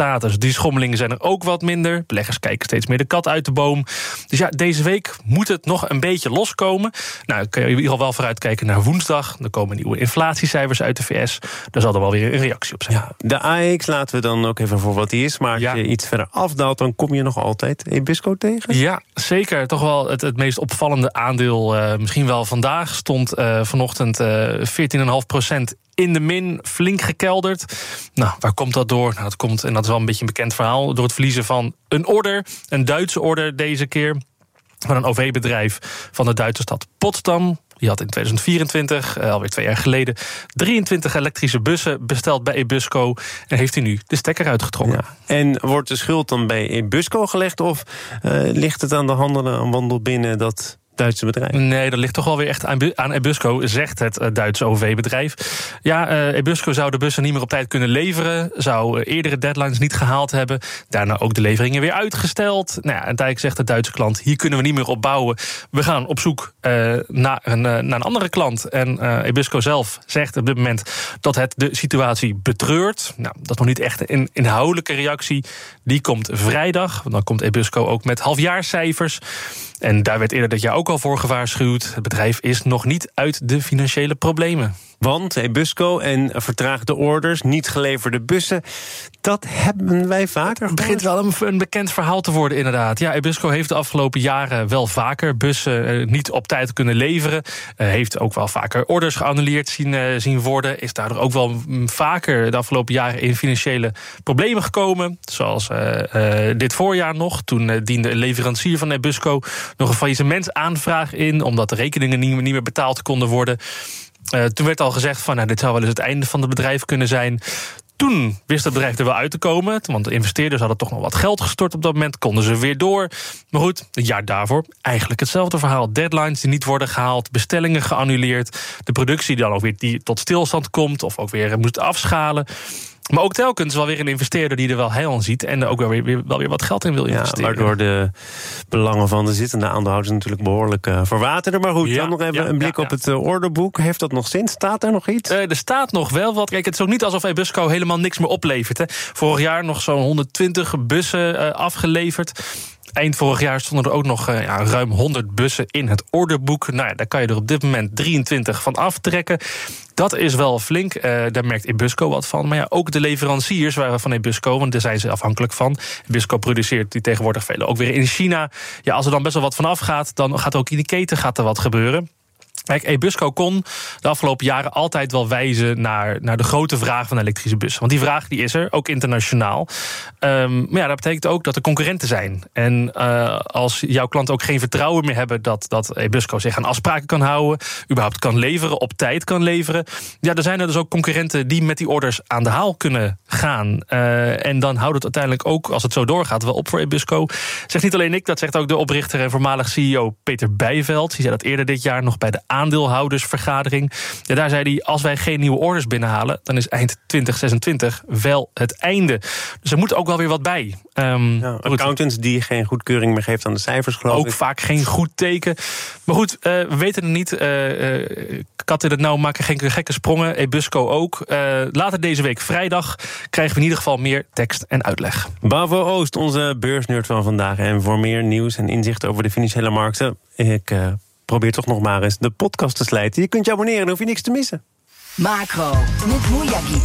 die schommelingen zijn er ook wat minder. Beleggers kijken steeds meer de kat uit de boom. Dus ja, deze week moet het nog een beetje loskomen. Nou, kun je in ieder geval wel vooruitkijken naar woensdag. Er komen nieuwe inflatiecijfers uit de V S. Daar zal er wel weer een reactie op zijn. Ja, de A X laten we dan ook even voor wat die is. Maar als ja. je iets verder afdaalt, dan kom je nog altijd Ebusco tegen? Ja, zeker. Toch wel het, het meest opvallende aandeel. Uh, misschien wel vandaag stond uh, vanochtend uh, veertien komma vijf procent in de min, flink gekelderd. Nou, waar komt dat door? Nou, dat komt, en dat is wel een beetje een bekend verhaal, door het verliezen van een order, een Duitse order deze keer, van een O V-bedrijf van de Duitse stad Potsdam. Die had in tweeduizend vierentwintig, alweer twee jaar geleden, drieëntwintig elektrische bussen besteld bij Ebusco. En heeft hij nu de stekker uitgetrokken. Ja. En wordt de schuld dan bij Ebusco gelegd? Of uh, ligt het aan de handen aan wandel binnen dat Duitse bedrijf? Nee, dat ligt toch wel weer echt aan Ebusco, zegt het Duitse O V-bedrijf. Ja, uh, Ebusco zou de bussen niet meer op tijd kunnen leveren, zou uh, eerdere deadlines niet gehaald hebben, daarna ook de leveringen weer uitgesteld. Nou ja, en uiteindelijk zegt de Duitse klant, hier kunnen we niet meer op bouwen. We gaan op zoek uh, naar, een, uh, naar een andere klant. En uh, Ebusco zelf zegt op dit moment dat het de situatie betreurt. Nou, dat is nog niet echt een inhoudelijke reactie. Die komt vrijdag. Dan komt Ebusco ook met halfjaarscijfers. En daar werd eerder dit jaar ook al voor gewaarschuwd. Het bedrijf is nog niet uit de financiële problemen. Want Ebusco en vertraagde orders, niet geleverde bussen, dat hebben wij vaker. Het begint wel een, een bekend verhaal te worden, inderdaad. Ja, Ebusco heeft de afgelopen jaren wel vaker bussen uh, niet op tijd kunnen leveren. Uh, heeft ook wel vaker orders geannuleerd zien, uh, zien worden. Is daardoor ook wel m, vaker de afgelopen jaren in financiële problemen gekomen. Zoals uh, uh, dit voorjaar nog. Toen uh, diende een leverancier van Ebusco nog een faillissementsaanvraag in, omdat de rekeningen niet, niet meer betaald konden worden. Uh, toen werd al gezegd van, nou, dit zou wel eens het einde van het bedrijf kunnen zijn. Toen wist het bedrijf er wel uit te komen, want de investeerders hadden toch nog wat geld gestort op dat moment, konden ze weer door. Maar goed, het jaar daarvoor eigenlijk hetzelfde verhaal. Deadlines die niet worden gehaald, bestellingen geannuleerd, de productie die dan ook weer die tot stilstand komt of ook weer moet afschalen. Maar ook telkens wel weer een investeerder die er wel heil aan ziet en er ook wel weer, weer, wel weer wat geld in wil investeren. Ja, waardoor de belangen van de zittende aandeelhouders natuurlijk behoorlijk uh, verwateren. Maar goed, ja, dan nog even ja, een blik ja, ja. op het uh, orderboek. Heeft dat nog zin? Staat er nog iets? Uh, er staat nog wel wat. Kijk, het is ook niet alsof Ebusco helemaal niks meer oplevert. Hè. Vorig jaar nog zo'n honderdtwintig bussen uh, afgeleverd. Eind vorig jaar stonden er ook nog uh, ja, ruim honderd bussen in het orderboek. Nou ja, daar kan je er op dit moment drieëntwintig van aftrekken. Dat is wel flink, uh, daar merkt Ebusco wat van. Maar ja, ook de leveranciers waren van Ebusco, want daar zijn ze afhankelijk van. Ebusco produceert die tegenwoordig velen ook weer in China. Ja, als er dan best wel wat van afgaat, dan gaat ook in de keten gaat er wat gebeuren. Kijk, Ebusco kon de afgelopen jaren altijd wel wijzen naar, naar de grote vraag van elektrische bussen. Want die vraag die is er, ook internationaal. Um, maar ja, dat betekent ook dat er concurrenten zijn. En uh, als jouw klanten ook geen vertrouwen meer hebben dat, dat Ebusco zich aan afspraken kan houden, überhaupt kan leveren, op tijd kan leveren, ja, er zijn er dus ook concurrenten die met die orders aan de haal kunnen gaan. Uh, en dan houdt het uiteindelijk ook, als het zo doorgaat, wel op voor Ebusco. Zegt niet alleen ik, dat zegt ook de oprichter en voormalig C E O Peter Bijveld. Die zei dat eerder dit jaar nog bij de aandeelhoudersvergadering. Ja, daar zei hij, als wij geen nieuwe orders binnenhalen, dan is eind twintig zesentwintig wel het einde. Dus er moet ook wel weer wat bij. Um, ja, accountants die geen goedkeuring meer geeft aan de cijfers, geloof ook ik. vaak geen goed teken. Maar goed, uh, we weten het niet. Uh, uh, Kat in het nauw maken geen gekke sprongen. Ebusco ook. Uh, later deze week vrijdag krijgen we in ieder geval meer tekst en uitleg. Bavo Oost, onze beursnerd van vandaag. En voor meer nieuws en inzichten over de financiële markten, ik uh, probeer toch nog maar eens de podcast te slijten. Je kunt je abonneren, dan hoef je niks te missen. Macro, met Mujagic.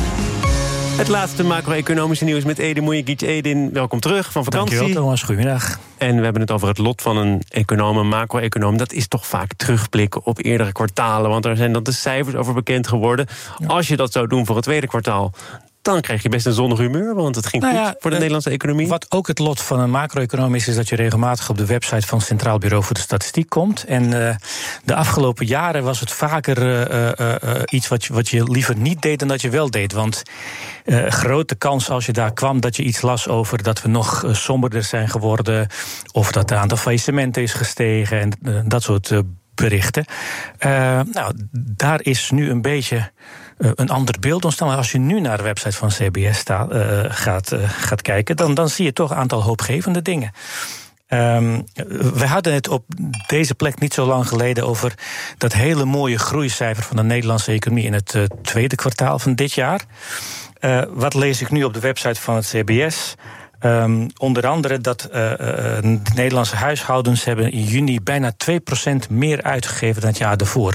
Het laatste macro-economische nieuws met Edin Mujagic. Edin, welkom terug van vakantie. Dankjewel, Thomas. Goedemiddag. En we hebben het over het lot van een econoom, een macro-econoom. Dat is toch vaak terugblikken op eerdere kwartalen. Want daar zijn dan de cijfers over bekend geworden. Ja. Als je dat zou doen voor het tweede kwartaal, dan krijg je best een zonnig humeur, want het ging nou goed ja, voor de uh, Nederlandse economie. Wat ook het lot van een macro-econoom is, is dat je regelmatig op de website van het Centraal Bureau voor de Statistiek komt. En uh, de afgelopen jaren was het vaker uh, uh, uh, iets wat je, wat je liever niet deed dan dat je wel deed. Want uh, grote kans als je daar kwam dat je iets las over dat we nog uh, somberder zijn geworden, of dat het aantal faillissementen is gestegen en uh, dat soort uh, berichten. Uh, nou, daar is nu een beetje uh, een ander beeld ontstaan. Maar als je nu naar de website van C B S sta, uh, gaat, uh, gaat kijken, dan, dan zie je toch een aantal hoopgevende dingen. Um, we hadden het op deze plek niet zo lang geleden over dat hele mooie groeicijfer van de Nederlandse economie in het uh, tweede kwartaal van dit jaar. Uh, wat lees ik nu op de website van het C B S? Um, onder andere dat uh, uh, de Nederlandse huishoudens hebben in juni bijna twee procent meer uitgegeven dan het jaar daarvoor.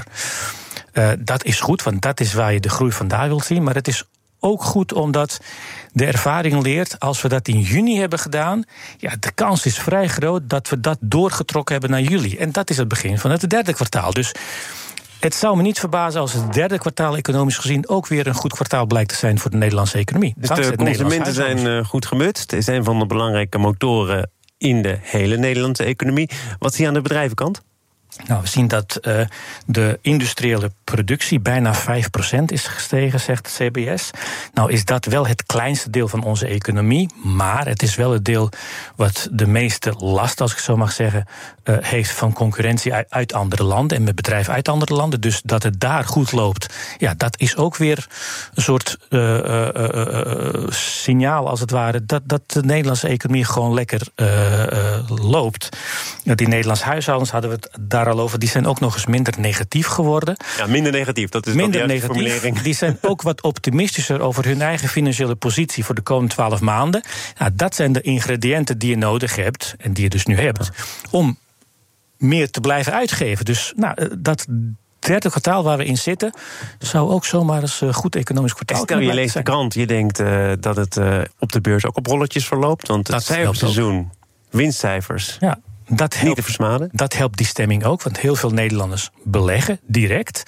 Uh, dat is goed, want dat is waar je de groei vandaan wilt zien. Maar het is ook goed omdat de ervaring leert, als we dat in juni hebben gedaan, ja, de kans is vrij groot dat we dat doorgetrokken hebben naar juli. En dat is het begin van het derde kwartaal. Dus het zou me niet verbazen als het derde kwartaal economisch gezien ook weer een goed kwartaal blijkt te zijn voor de Nederlandse economie. Dus de consumenten zijn uh, goed gemutst. Het is een van de belangrijke motoren in de hele Nederlandse economie. Wat zie je aan de bedrijvenkant? Nou, we zien dat uh, de industriële productie bijna vijf procent is gestegen, zegt het C B S. Nou is dat wel het kleinste deel van onze economie, maar het is wel het deel wat de meeste last, als ik zo mag zeggen, uh, heeft van concurrentie uit, uit andere landen en met bedrijven uit andere landen. Dus dat het daar goed loopt, ja, dat is ook weer een soort uh, uh, uh, uh, signaal, als het ware, dat, dat de Nederlandse economie gewoon lekker uh, uh, loopt. Die Nederlandse huishoudens hadden we het daar al over, die zijn ook nog eens minder negatief geworden. Ja, minder negatief, dat is minder de negatief. formulering. Die zijn ook wat optimistischer over hun eigen financiële positie voor de komende twaalf maanden. Nou, dat zijn de ingrediënten die je nodig hebt, en die je dus nu hebt, om meer te blijven uitgeven. Dus nou, dat derde kwartaal waar we in zitten, zou ook zomaar eens een goed economisch kwartaal Stel, je leest de krant, je denkt uh, dat het uh, op de beurs ook op rolletjes verloopt, want het cijferseizoen, winstcijfers, ja. Dat helpt, niet te versmaden. Dat helpt die stemming ook, want heel veel Nederlanders beleggen direct.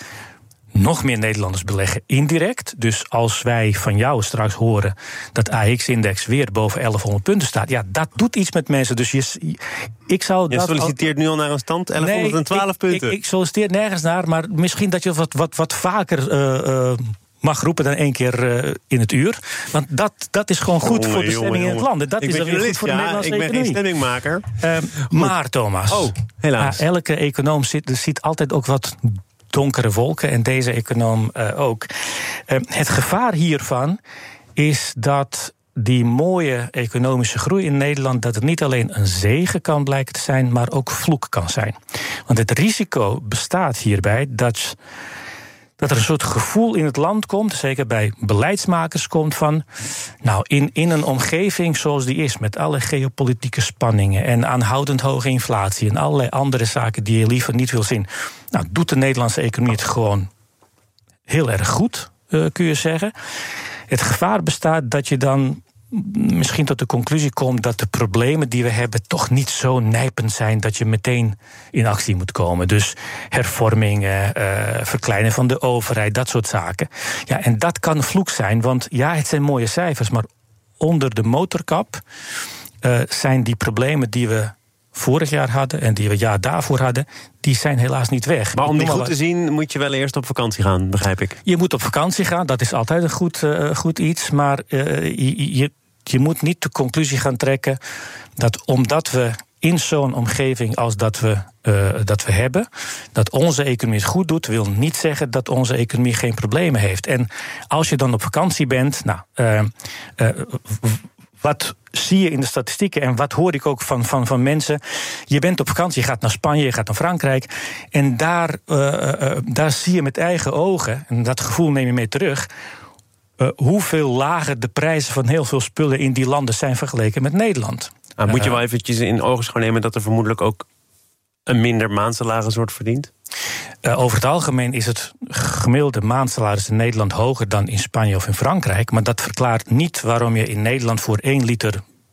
Nog meer Nederlanders beleggen indirect. Dus als wij van jou straks horen dat A X-index weer boven elfhonderd punten staat, ja, dat doet iets met mensen. Dus je, ik zou je dat solliciteert al nu al naar een stand, elfhonderdtwaalf nee, ik, punten. Ik, ik solliciteer nergens naar, maar misschien dat je wat, wat, wat vaker Uh, uh, mag roepen dan één keer uh, in het uur. Want dat, dat is gewoon goed jongen, voor de stemming jongen, in het land. Dat ik is ben dan weer journalist, goed voor de ja, Nederlandse ik ben economie. geen stemmingmaker. Uh, maar Thomas, oh, helaas. Uh, elke econoom ziet, ziet altijd ook wat donkere wolken. En deze econoom uh, ook. Uh, het gevaar hiervan is dat die mooie economische groei in Nederland, dat het niet alleen een zegen kan blijken te zijn, maar ook vloek kan zijn. Want het risico bestaat hierbij dat dat er een soort gevoel in het land komt, zeker bij beleidsmakers komt, van nou, in, in een omgeving zoals die is, met alle geopolitieke spanningen en aanhoudend hoge inflatie en allerlei andere zaken die je liever niet wil zien, nou, doet de Nederlandse economie het gewoon heel erg goed, uh, kun je zeggen. Het gevaar bestaat dat je dan misschien tot de conclusie komt dat de problemen die we hebben toch niet zo nijpend zijn dat je meteen in actie moet komen. Dus hervormingen, uh, verkleinen van de overheid, dat soort zaken. Ja, en dat kan vloek zijn, want ja, het zijn mooie cijfers, maar onder de motorkap uh, zijn die problemen die we vorig jaar hadden en die we het jaar daarvoor hadden, die zijn helaas niet weg. Maar om die goed te zien moet je wel eerst op vakantie gaan, begrijp ik. Je moet op vakantie gaan, dat is altijd een goed, uh, goed iets, maar uh, je, je, je moet niet de conclusie gaan trekken dat omdat we in zo'n omgeving als dat we, uh, dat we hebben, dat onze economie het goed doet, wil niet zeggen dat onze economie geen problemen heeft. En als je dan op vakantie bent, nou, uh, uh, wat zie je in de statistieken en wat hoor ik ook van, van, van mensen? Je bent op vakantie, je gaat naar Spanje, je gaat naar Frankrijk, en daar, uh, uh, daar zie je met eigen ogen, en dat gevoel neem je mee terug, Uh, hoeveel lager de prijzen van heel veel spullen in die landen zijn vergeleken met Nederland. Ah, moet je wel eventjes in ogenschouw nemen dat er vermoedelijk ook een minder maandsalaris wordt verdiend? Uh, over het algemeen is het gemiddelde maandsalaris in Nederland hoger dan in Spanje of in Frankrijk. Maar dat verklaart niet waarom je in Nederland voor één liter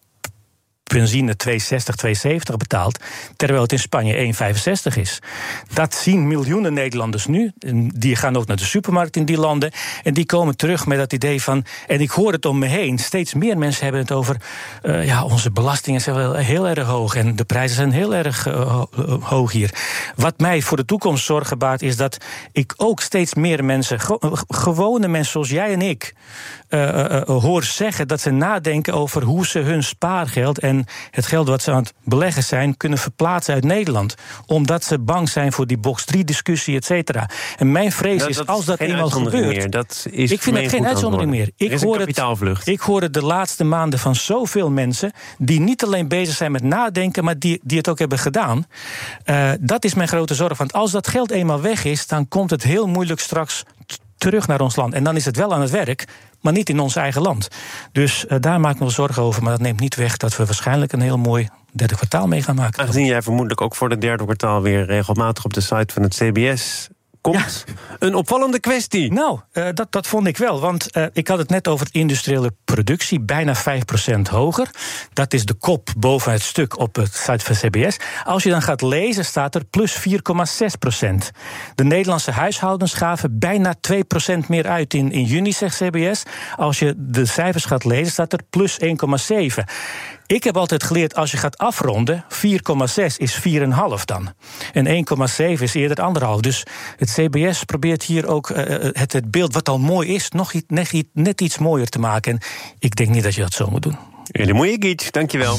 benzine twee zestig, twee zeventig betaalt, terwijl het in Spanje één vijfenzestig is. Dat zien miljoenen Nederlanders nu. Die gaan ook naar de supermarkt in die landen. En die komen terug met dat idee van, en ik hoor het om me heen, steeds meer mensen hebben het over, uh, ja, onze belastingen zijn wel heel erg hoog en de prijzen zijn heel erg uh, hoog hier. Wat mij voor de toekomst zorgen baart, is dat ik ook steeds meer mensen, ge- gewone mensen zoals jij en ik, uh, uh, hoor zeggen dat ze nadenken over hoe ze hun spaargeld en en het geld wat ze aan het beleggen zijn kunnen verplaatsen uit Nederland. Omdat ze bang zijn voor die box drie discussie, et cetera. En mijn vrees dat, is, dat als is dat eenmaal gebeurt... Meer. Dat is ik vind het geen uitzondering meer. Ik er is een hoor kapitaalvlucht. Het, ik hoor het de laatste maanden van zoveel mensen die niet alleen bezig zijn met nadenken, maar die, die het ook hebben gedaan. Uh, dat is mijn grote zorg. Want als dat geld eenmaal weg is, dan komt het heel moeilijk straks t- terug naar ons land. En dan is het wel aan het werk, maar niet in ons eigen land. Dus uh, daar maak ik me zorgen over. Maar dat neemt niet weg dat we waarschijnlijk een heel mooi derde kwartaal mee gaan maken. Aangezien jij vermoedelijk ook voor het derde kwartaal weer regelmatig op de site van het C B S komt, ja. Een opvallende kwestie. Nou, uh, dat, dat vond ik wel. Want uh, ik had het net over het industriële productie, bijna vijf procent hoger. Dat is de kop boven het stuk op het site van C B S. Als je dan gaat lezen, staat er plus vier komma zes procent. De Nederlandse huishoudens gaven bijna twee procent meer uit in, in juni, zegt C B S. Als je de cijfers gaat lezen, staat er plus één komma zeven. Ik heb altijd geleerd, als je gaat afronden, vier komma zes is vier komma vijf dan. En één komma zeven is eerder anderhalf. Dus het C B S probeert hier ook uh, het, het beeld wat al mooi is, nog iets, net, net iets mooier te maken. En ik denk niet dat je dat zo moet doen. Jullie mooie giets, dankjewel.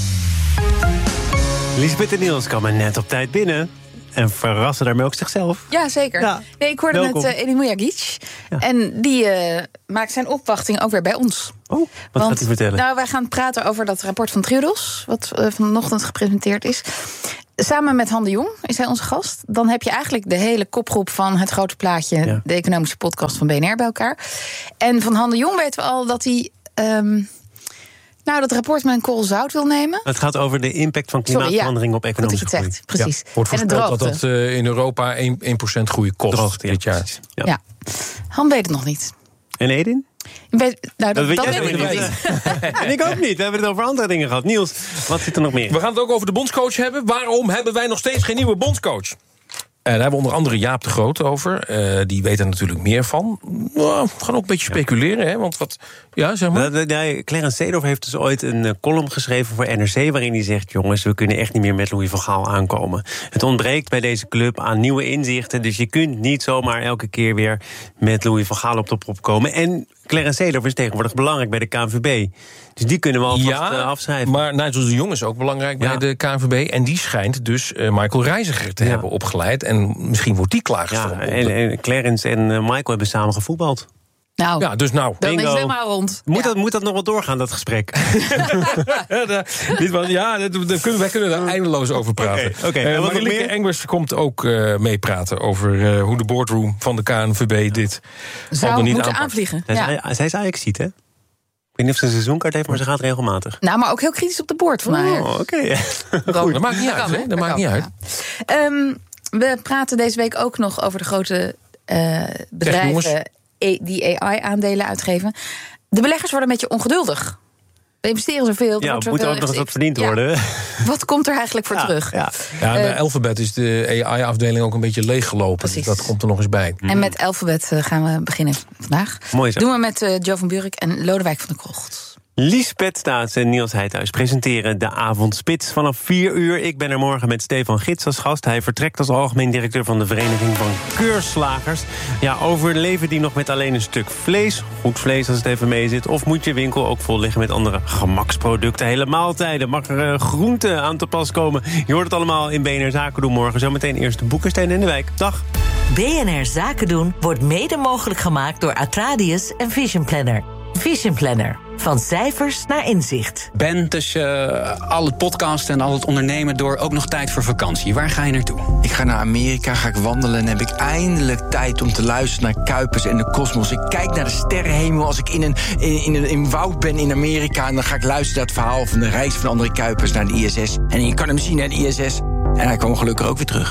Lisbeth en Niels komen net op tijd binnen. En verrassen daarmee ook zichzelf. Ja, zeker. Ja. Nee, ik hoorde Welkom. net uh, Elie Mujagic. Ja. En die uh, maakt zijn opwachting ook weer bij ons. Oh, wat Want, gaat hij vertellen? Nou, wij gaan praten over dat rapport van Triodos, wat uh, vanochtend gepresenteerd is. Samen met Han de Jong is hij onze gast. Dan heb je eigenlijk de hele kopgroep van Het Grote Plaatje, ja. de economische podcast van B N R bij elkaar. En van Han de Jong weten we al dat hij Um, nou, dat rapport met een korrel zout wil nemen. Het gaat over de impact van klimaatverandering Sorry, ja, op economische groei. Zegt, precies. Ja, wordt voorspeld dat dat uh, in Europa één procent groei kost Droogte, dit ja, jaar. Ja. ja. Han weet het nog niet. En Edin? Weet, nou, dat, dat dat weet weet ik nog niet. En ik ook niet. We hebben het over andere dingen gehad. Niels, wat zit er nog meer? We gaan het ook over de bondscoach hebben. Waarom hebben wij nog steeds geen nieuwe bondscoach? Uh, daar hebben we onder andere Jaap de Groot over. Uh, die weet er natuurlijk meer van. Nou, we gaan ook een beetje speculeren, hè? Want wat. Ja, zeg maar. Uh, uh, Clarence Seedorf heeft dus ooit een uh, column geschreven voor N R C, waarin hij zegt: jongens, we kunnen echt niet meer met Louis van Gaal aankomen. Het ontbreekt bij deze club aan nieuwe inzichten. Dus je kunt niet zomaar elke keer weer met Louis van Gaal op de prop komen. En Clarence Seedorf is tegenwoordig belangrijk bij de K N V B. Dus die kunnen we alvast ja, uh, afschrijven. Maar Nigel de Jong is ook belangrijk ja. bij de K N V B. En die schijnt dus uh, Michael Reiziger te ja. hebben opgeleid. En misschien wordt die klaargestoomd. Ja, en, en Clarence en uh, Michael hebben samen gevoetbald. Nou, ja, dus nou. Dan is het helemaal rond. Moet, ja. dat, moet dat nog wel doorgaan, dat gesprek? ja, dit was, ja dat, kunnen, wij kunnen daar eindeloos over praten. Okay, okay. Uh, Marieke Engels komt ook uh, meepraten over uh, hoe de boardroom van de K N V B dit zou al niet moeten aanpakt. aanvliegen. Zij ja. is, is Ajax-ziet, hè? Ik weet niet of ze een seizoenkaart heeft, maar ze gaat regelmatig. Nou, maar ook heel kritisch op de board van mij. Oh, oké. Okay. Dat maakt niet uit, hè? Dat, dat maakt niet uit. Ja. Um, we praten deze week ook nog over de grote uh, bedrijven die A I-aandelen uitgeven. De beleggers worden een beetje ongeduldig. We investeren zoveel. Ja, er moet ook nog eens wat verdiend ja. worden. Wat komt er eigenlijk voor ja, terug? Ja, ja bij uh, Alphabet is de A I-afdeling ook een beetje leeggelopen. Precies. Dat komt er nog eens bij. En met Alphabet uh, gaan we beginnen vandaag. Mooi zo. Doen we met uh, Jo van Buurik en Lodewijk van der Krocht. Liesbeth Staats en Niels Heidhuis presenteren de Avondspits vanaf vier uur. Ik ben er morgen met Stefan Gids als gast. Hij vertrekt als algemeen directeur van de Vereniging van Keurslagers. Ja, overleven die nog met alleen een stuk vlees? Goed vlees als het even mee zit. Of moet je winkel ook vol liggen met andere gemaksproducten? Hele maaltijden. Mag er uh, groente aan te pas komen? Je hoort het allemaal in B N R Zaken doen morgen. Zometeen eerst de Boekenstein in de wijk. Dag. B N R Zaken doen wordt mede mogelijk gemaakt door Atradius en Vision Planner. Vision Planner. Van cijfers naar inzicht. Ben tussen uh, al het podcasten en al het ondernemen door ook nog tijd voor vakantie. Waar ga je naartoe? Ik ga naar Amerika, ga ik wandelen en heb ik eindelijk tijd om te luisteren naar Kuipers en de kosmos. Ik kijk naar de sterrenhemel als ik in een, in, in een in woud ben in Amerika. En dan ga ik luisteren naar het verhaal van de reis van André Kuipers naar de I S S. En je kan hem zien naar de I S S. En hij kwam gelukkig ook weer terug.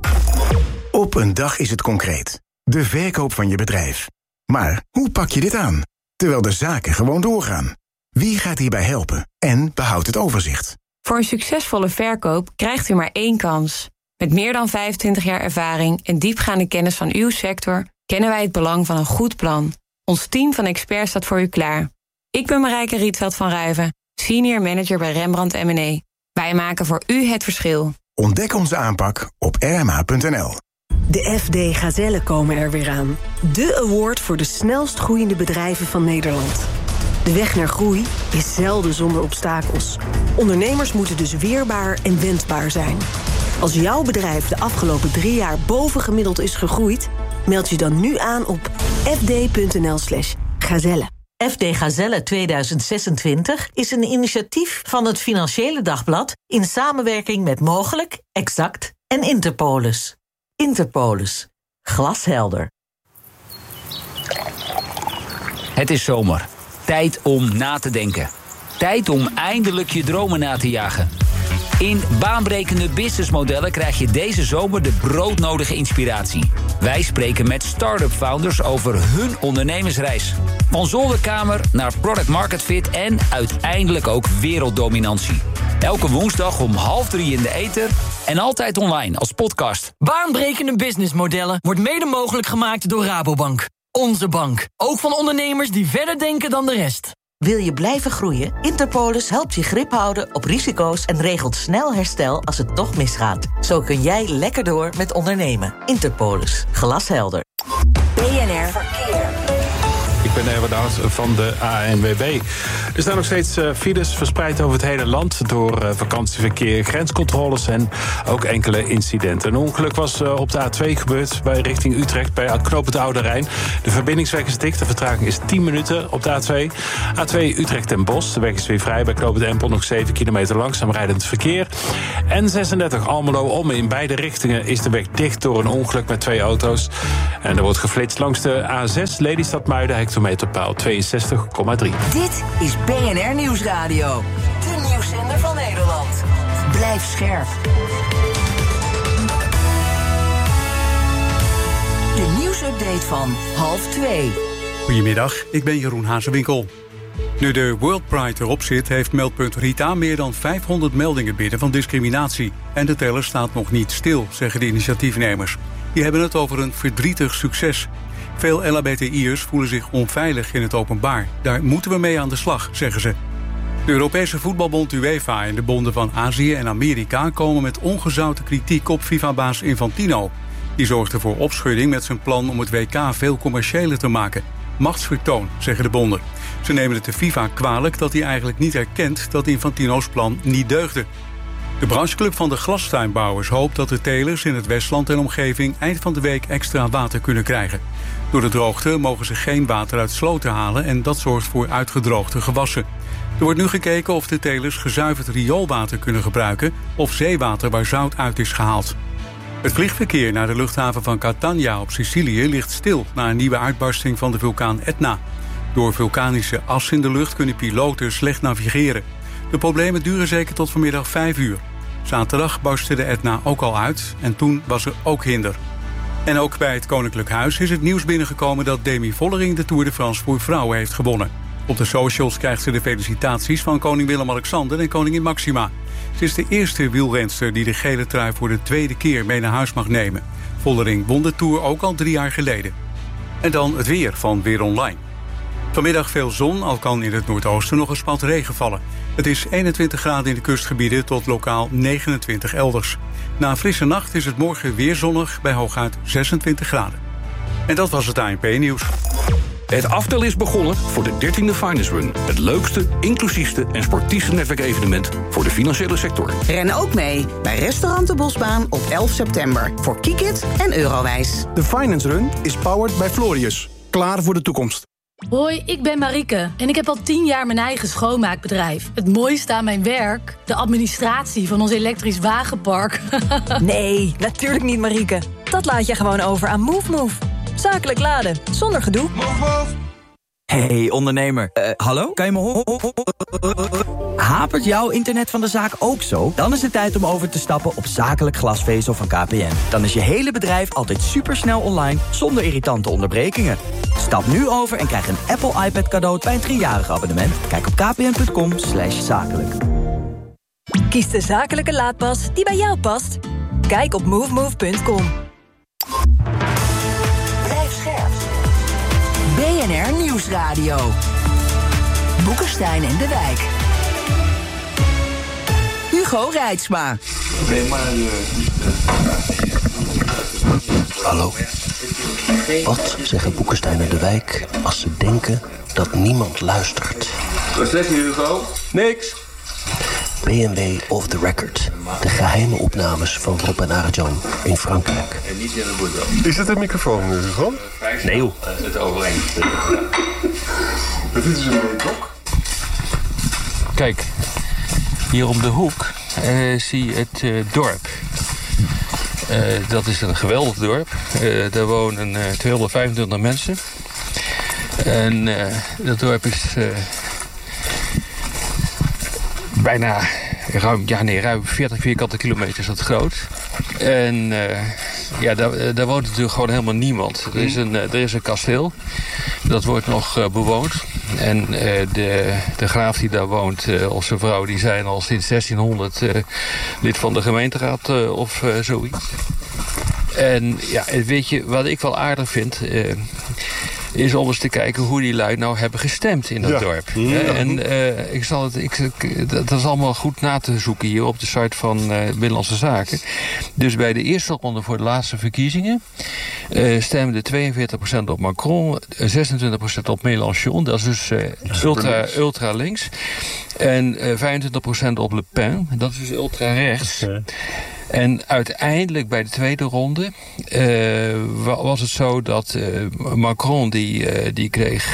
Op een dag is het concreet. De verkoop van je bedrijf. Maar hoe pak je dit aan? Terwijl de zaken gewoon doorgaan. Wie gaat hierbij helpen en behoudt het overzicht? Voor een succesvolle verkoop krijgt u maar één kans. Met meer dan vijfentwintig jaar ervaring en diepgaande kennis van uw sector kennen wij het belang van een goed plan. Ons team van experts staat voor u klaar. Ik ben Marijke Rietveld van Ruiven, senior manager bij Rembrandt M en E. Wij maken voor u het verschil. Ontdek onze aanpak op r m h punt n l. De F D Gazellen komen er weer aan. De award voor de snelst groeiende bedrijven van Nederland. De weg naar groei is zelden zonder obstakels. Ondernemers moeten dus weerbaar en wendbaar zijn. Als jouw bedrijf de afgelopen drie jaar bovengemiddeld is gegroeid, meld je dan nu aan op fd.nl slash gazelle. F D Gazelle tweeduizend zesentwintig is een initiatief van het Financiële Dagblad in samenwerking met Mogelijk, Exact en Interpolis. Interpolis. Glashelder. Het is zomer. Tijd om na te denken. Tijd om eindelijk je dromen na te jagen. In baanbrekende businessmodellen krijg je deze zomer de broodnodige inspiratie. Wij spreken met start-up founders over hun ondernemersreis. Van zolderkamer naar product market fit en uiteindelijk ook werelddominantie. Elke woensdag om half drie in de ether en altijd online als podcast. Baanbrekende businessmodellen wordt mede mogelijk gemaakt door Rabobank. Onze bank. Ook van ondernemers die verder denken dan de rest. Wil je blijven groeien? Interpolis helpt je grip houden op risico's en regelt snel herstel als het toch misgaat. Zo kun jij lekker door met ondernemen. Interpolis. Glashelder. B N R Verkeer. Ik ben Erwin Oud van de A N W B. Er staan nog steeds uh, files verspreid over het hele land door uh, vakantieverkeer, grenscontroles en ook enkele incidenten. Een ongeluk was uh, op de A twee gebeurd bij richting Utrecht bij knooppunt Oude Rijn. De verbindingsweg is dicht, de vertraging is tien minuten op de A twee. A twee Utrecht ten Bosch, de weg is weer vrij bij knooppunt Empel, nog zeven kilometer langzaam rijdend verkeer. N zesendertig Almelo om in beide richtingen is de weg dicht door een ongeluk met twee auto's. En er wordt geflitst langs de A zes Lelystad-Muiden, hectometerpaal tweeënzestig komma drie. Dit is B N R Nieuwsradio. De nieuwszender van Nederland. Blijf scherp. De nieuwsupdate van half twee. Goedemiddag, ik ben Jeroen Hazewinkel. Nu de World Pride erop zit, heeft meldpunt Rita meer dan vijfhonderd meldingen binnen van discriminatie. En de teller staat nog niet stil, zeggen de initiatiefnemers. Die hebben het over een verdrietig succes. Veel L H B T I'ers voelen zich onveilig in het openbaar. Daar moeten we mee aan de slag, zeggen ze. De Europese voetbalbond UEFA en de bonden van Azië en Amerika komen met ongezouten kritiek op FIFA-baas Infantino. Die zorgde voor opschudding met zijn plan om het W K veel commerciëler te maken. Machtsvertoon, zeggen de bonden. Ze nemen het de FIFA kwalijk dat hij eigenlijk niet erkent dat Infantino's plan niet deugde. De brancheclub van de glastuinbouwers hoopt dat de telers in het Westland en omgeving eind van de week extra water kunnen krijgen. Door de droogte mogen ze geen water uit sloten halen en dat zorgt voor uitgedroogde gewassen. Er wordt nu gekeken of de telers gezuiverd rioolwater kunnen gebruiken of zeewater waar zout uit is gehaald. Het vliegverkeer naar de luchthaven van Catania op Sicilië ligt stil na een nieuwe uitbarsting van de vulkaan Etna. Door vulkanische as in de lucht kunnen piloten slecht navigeren. De problemen duren zeker tot vanmiddag vijf uur. Zaterdag barstte de Etna ook al uit en toen was er ook hinder. En ook bij het Koninklijk Huis is het nieuws binnengekomen dat Demi Vollering de Tour de France voor vrouwen heeft gewonnen. Op de socials krijgt ze de felicitaties van koning Willem-Alexander en koningin Maxima. Ze is de eerste wielrenster die de gele trui voor de tweede keer mee naar huis mag nemen. Vollering won de Tour ook al drie jaar geleden. En dan het weer van Weer Online. Vanmiddag veel zon, al kan in het noordoosten nog een spat regen vallen. Het is eenentwintig graden in de kustgebieden tot lokaal negenentwintig elders. Na een frisse nacht is het morgen weer zonnig bij hooguit zesentwintig graden. En dat was het A N P-nieuws. Het aftel is begonnen voor de dertiende Finance Run. Het leukste, inclusiefste en sportiefste netwerkevenement voor de financiële sector. Ren ook mee bij Restaurant de Bosbaan op elf september. Voor Kikit en Eurowijs. De Finance Run is powered by Florius. Klaar voor de toekomst. Hoi, ik ben Marieke en ik heb al tien jaar mijn eigen schoonmaakbedrijf. Het mooiste aan mijn werk, de administratie van ons elektrisch wagenpark. Nee, natuurlijk niet, Marieke. Dat laat je gewoon over aan MoveMove. Zakelijk laden, zonder gedoe. Hey ondernemer, uh, hallo? Kan je me horen? Hapert jouw internet van de zaak ook zo? Dan is het tijd om over te stappen op zakelijk glasvezel van K P N. Dan is je hele bedrijf altijd supersnel online, zonder irritante onderbrekingen. Stap nu over en krijg een Apple iPad cadeau bij een driejarig abonnement. Kijk op kpn.com slash zakelijk. Kies de zakelijke laadpas die bij jou past. Kijk op movemove punt com. Blijf scherp. B N R Nieuwsradio. Boekenstein en de Wijk. Hugo Reitsma. Nee, maar... Uh... Hallo. Wat zeggen Boekenstein en de Wijk als ze denken dat niemand luistert? Wat zeg je, Hugo? Niks. B M W Off the Record. De geheime opnames van Rob en Arjan in Frankrijk. En niet in de Bordeaux. Is dat een microfoon, Hugo? Nee, joh. Het overeenst. Dit is een toch? Kijk, hier om de hoek uh, zie je het uh, dorp. Uh, dat is een geweldig dorp. Uh, daar wonen uh, tweehonderdvijfentwintig mensen. En uh, dat dorp is uh, bijna ruim, ja nee, ruim veertig vierkante kilometer is dat groot. En uh, ja, daar, daar woont natuurlijk gewoon helemaal niemand. Er is een, er is een kasteel. Dat wordt nog uh, bewoond. En uh, de, de graaf die daar woont, uh, of zijn vrouw, die zijn al sinds zestienhonderd uh, lid van de gemeenteraad uh, of uh, zoiets. En ja, weet je, wat ik wel aardig vind, uh, is om eens te kijken hoe die lui nou hebben gestemd in dat ja. dorp. Ja. En uh, ik zal het, ik, dat is allemaal goed na te zoeken hier op de site van uh, Binnenlandse Zaken. Dus bij de eerste ronde voor de laatste verkiezingen uh, stemde tweeënveertig procent op Macron, zesentwintig procent op Mélenchon, dat is dus uh, ultra, ultra links. En uh, vijfentwintig procent op Le Pen, dat is dus ultra rechts. Okay. En uiteindelijk bij de tweede ronde uh, was het zo dat uh, Macron die, uh, die kreeg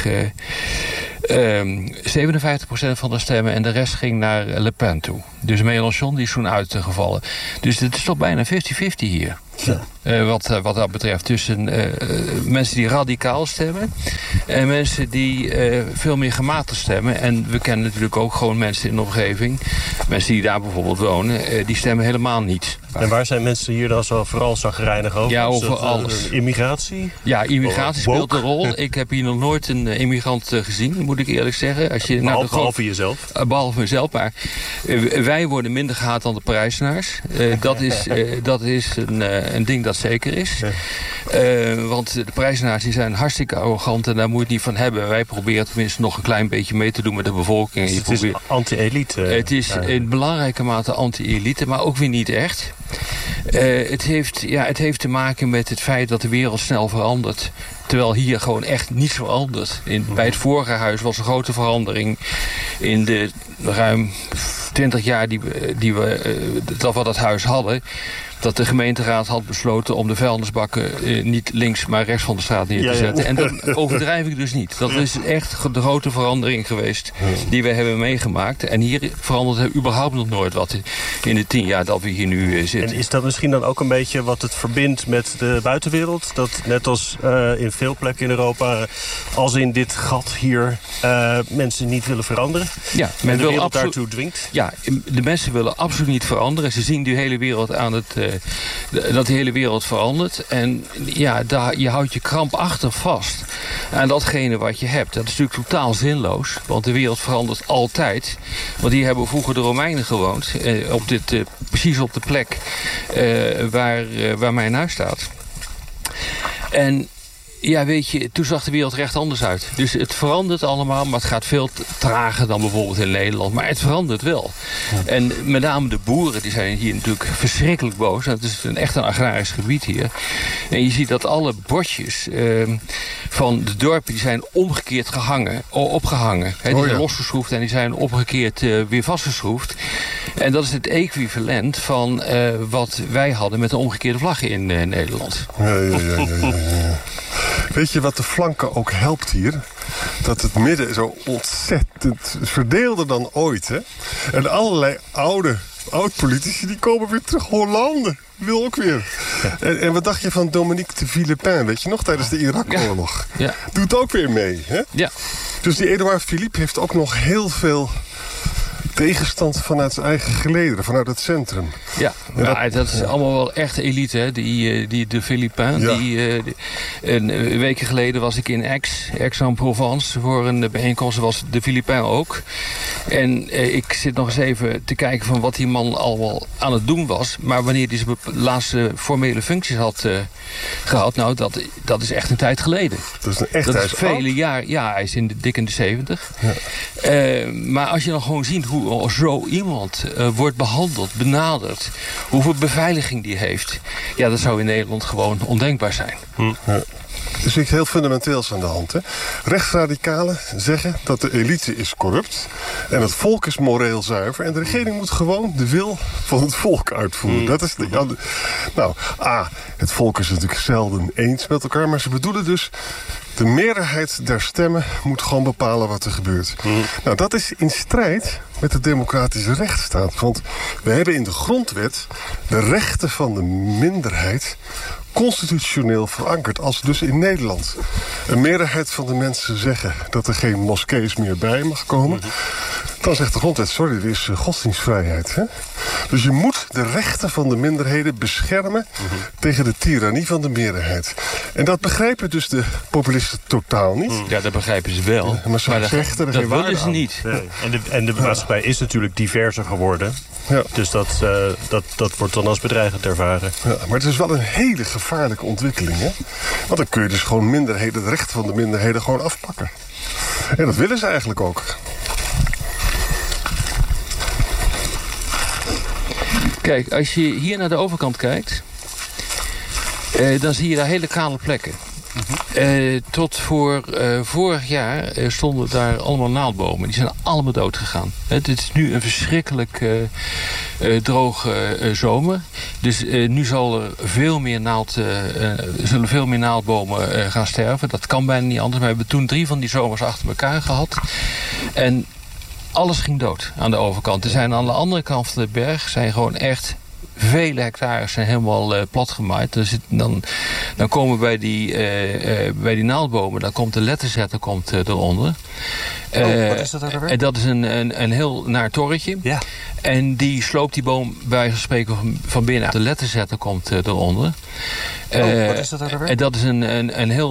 uh, um, zevenenvijftig procent van de stemmen en de rest ging naar Le Pen toe. Dus Mélenchon die is toen uitgevallen. Dus het is toch bijna vijftig vijftig hier. Ja. Uh, wat, uh, wat dat betreft tussen uh, mensen die radicaal stemmen en mensen die uh, veel meer gematigd stemmen. En we kennen natuurlijk ook gewoon mensen in de omgeving, mensen die daar bijvoorbeeld wonen, uh, die stemmen helemaal niet. En waar zijn mensen hier dan zo vooral zagrijnig over? Ja, over dat, alles. Uh, immigratie? Ja, immigratie oh, speelt een rol. Ik heb hier nog nooit een uh, immigrant uh, gezien, moet ik eerlijk zeggen. Als je, behalve, nou, behalve jezelf? Uh, behalve mezelf, maar uh, wij worden minder gehaat dan de Parijzenaars. Uh, dat is, uh, dat is een, uh, een ding dat zeker is. Uh, want de Parijzenaars die zijn hartstikke arrogant en daar moet je het niet van hebben. Wij proberen tenminste nog een klein beetje mee te doen met de bevolking. Dus je het probeert... is anti-elite? Uh, het is uh, in belangrijke mate anti-elite, maar ook weer niet echt. Uh, het, heeft, ja, het heeft te maken met het feit dat de wereld snel verandert. Terwijl hier gewoon echt niets verandert. In, bij het vorige huis was een grote verandering. In de ruim twintig jaar die we, die we, uh, dat we dat huis hadden, dat de gemeenteraad had besloten om de vuilnisbakken eh, niet links, maar rechts van de straat neer te ja, ja. zetten. En dat overdrijf ik dus niet. Dat is echt de grote verandering geweest die we hebben meegemaakt. En hier verandert er überhaupt nog nooit wat in de tien jaar dat we hier nu uh, zitten. En is dat misschien dan ook een beetje wat het verbindt met de buitenwereld? Dat net als uh, in veel plekken in Europa, als in dit gat hier, uh, mensen niet willen veranderen? Ja, men en de wil wereld absolu- daartoe dwingt? Ja, de mensen willen absoluut niet veranderen. Ze zien die hele wereld aan het... Uh, dat de hele wereld verandert. En ja, daar, je houdt je krampachtig vast aan datgene wat je hebt. Dat is natuurlijk totaal zinloos. Want de wereld verandert altijd. Want hier hebben vroeger de Romeinen gewoond. Eh, op dit, eh, precies op de plek eh, waar, eh, waar mijn huis staat. En ja, weet je, toen zag de wereld recht anders uit. Dus het verandert allemaal, maar het gaat veel trager dan bijvoorbeeld in Nederland. Maar het verandert wel. Ja. En met name de boeren, die zijn hier natuurlijk verschrikkelijk boos. Het is een, echt een agrarisch gebied hier. En je ziet dat alle bordjes uh, van de dorpen, die zijn omgekeerd gehangen, opgehangen. He, die oh, ja. zijn losgeschroefd en die zijn omgekeerd uh, weer vastgeschroefd. En dat is het equivalent van uh, wat wij hadden met de omgekeerde vlag in uh, Nederland. Ja, ja, ja, ja, ja, ja. Weet je wat de flanken ook helpt hier? Dat het midden zo ontzettend verdeelder dan ooit, hè? En allerlei oude, oud-politici die komen weer terug. Hollande wil ook weer. Ja. En, en wat dacht je van Dominique de Villepin, weet je nog, tijdens de Irak-oorlog? Ja. Doet ook weer mee, hè? Ja. Dus die Edouard Philippe heeft ook nog heel veel tegenstand vanuit zijn eigen gelederen, vanuit het centrum. Ja, ja dat, ja, dat is allemaal wel echt elite, hè? Die, die de Philippin. Ja. Die, die, een week geleden was ik in Aix, Aix-en-Provence, voor een bijeenkomst. Was de Philippin ook. En eh, ik zit nog eens even te kijken van wat die man allemaal aan het doen was. Maar wanneer hij zijn laatste formele functies had uh, gehad, nou, dat, dat is echt een tijd geleden. Dat is een echt Dat is vele jaren. Ja, hij is in de dik in de zeventig. Ja. Uh, maar als je dan gewoon ziet hoe zo iemand uh, wordt behandeld, benaderd, hoeveel beveiliging die heeft, ja, dat zou in Nederland gewoon ondenkbaar zijn. Hm. Ja. is iets heel fundamenteels aan de hand. Hè? Rechtsradicalen zeggen dat de elite is corrupt en het volk is moreel zuiver en de regering moet gewoon de wil van het volk uitvoeren. Mm. Dat is de, nou, A, het volk is natuurlijk zelden eens met elkaar, maar ze bedoelen dus de meerderheid der stemmen moet gewoon bepalen wat er gebeurt. Mm. Nou, dat is in strijd met de democratische rechtsstaat. Want we hebben in de grondwet de rechten van de minderheid constitutioneel verankerd. Als dus in Nederland een meerderheid van de mensen zeggen dat er geen moskees meer bij mag komen, dan zegt de grondwet, sorry, er is godsdienstvrijheid. Hè? Dus je moet de rechten van de minderheden beschermen mm-hmm. tegen de tirannie van de meerderheid. En dat begrijpen dus de populisten totaal niet. Ja, dat begrijpen ze wel. Ja, maar, maar dat, rechten, dat willen ze niet. Nee. En de, en de maatschappij is natuurlijk diverser geworden. Ja. Dus dat, uh, dat, dat wordt dan als bedreigend ervaren. Ja, maar het is wel een hele gevaarlijke ontwikkeling. Hè? Want dan kun je dus gewoon minderheden, de rechten van de minderheden gewoon afpakken. En dat willen ze eigenlijk ook. Kijk, als je hier naar de overkant kijkt, eh, dan zie je daar hele kale plekken. Uh-huh. Uh, tot voor uh, vorig jaar uh, stonden daar allemaal naaldbomen. Die zijn allemaal dood gegaan. Het is nu een verschrikkelijk uh, uh, droge uh, zomer. Dus uh, nu zal er veel meer naald, uh, uh, zullen veel meer naaldbomen uh, gaan sterven. Dat kan bijna niet anders. Maar we hebben toen drie van die zomers achter elkaar gehad. En alles ging dood aan de overkant. Er zijn aan de andere kant van de berg zijn gewoon echt vele hectares zijn helemaal uh, platgemaaid. Dus het, dan, dan komen bij die, uh, uh, bij die naaldbomen, dan komt de letterzetter komt, uh, eronder. Uh, oh, wat is dat ook alweer? En dat is een, een, een heel naar torretje. Ja. En die sloopt die boom bij wijze van spreken van, van binnen. De letterzetter komt uh, eronder. Uh, oh, wat is dat ook alweer? En dat is een, een, een heel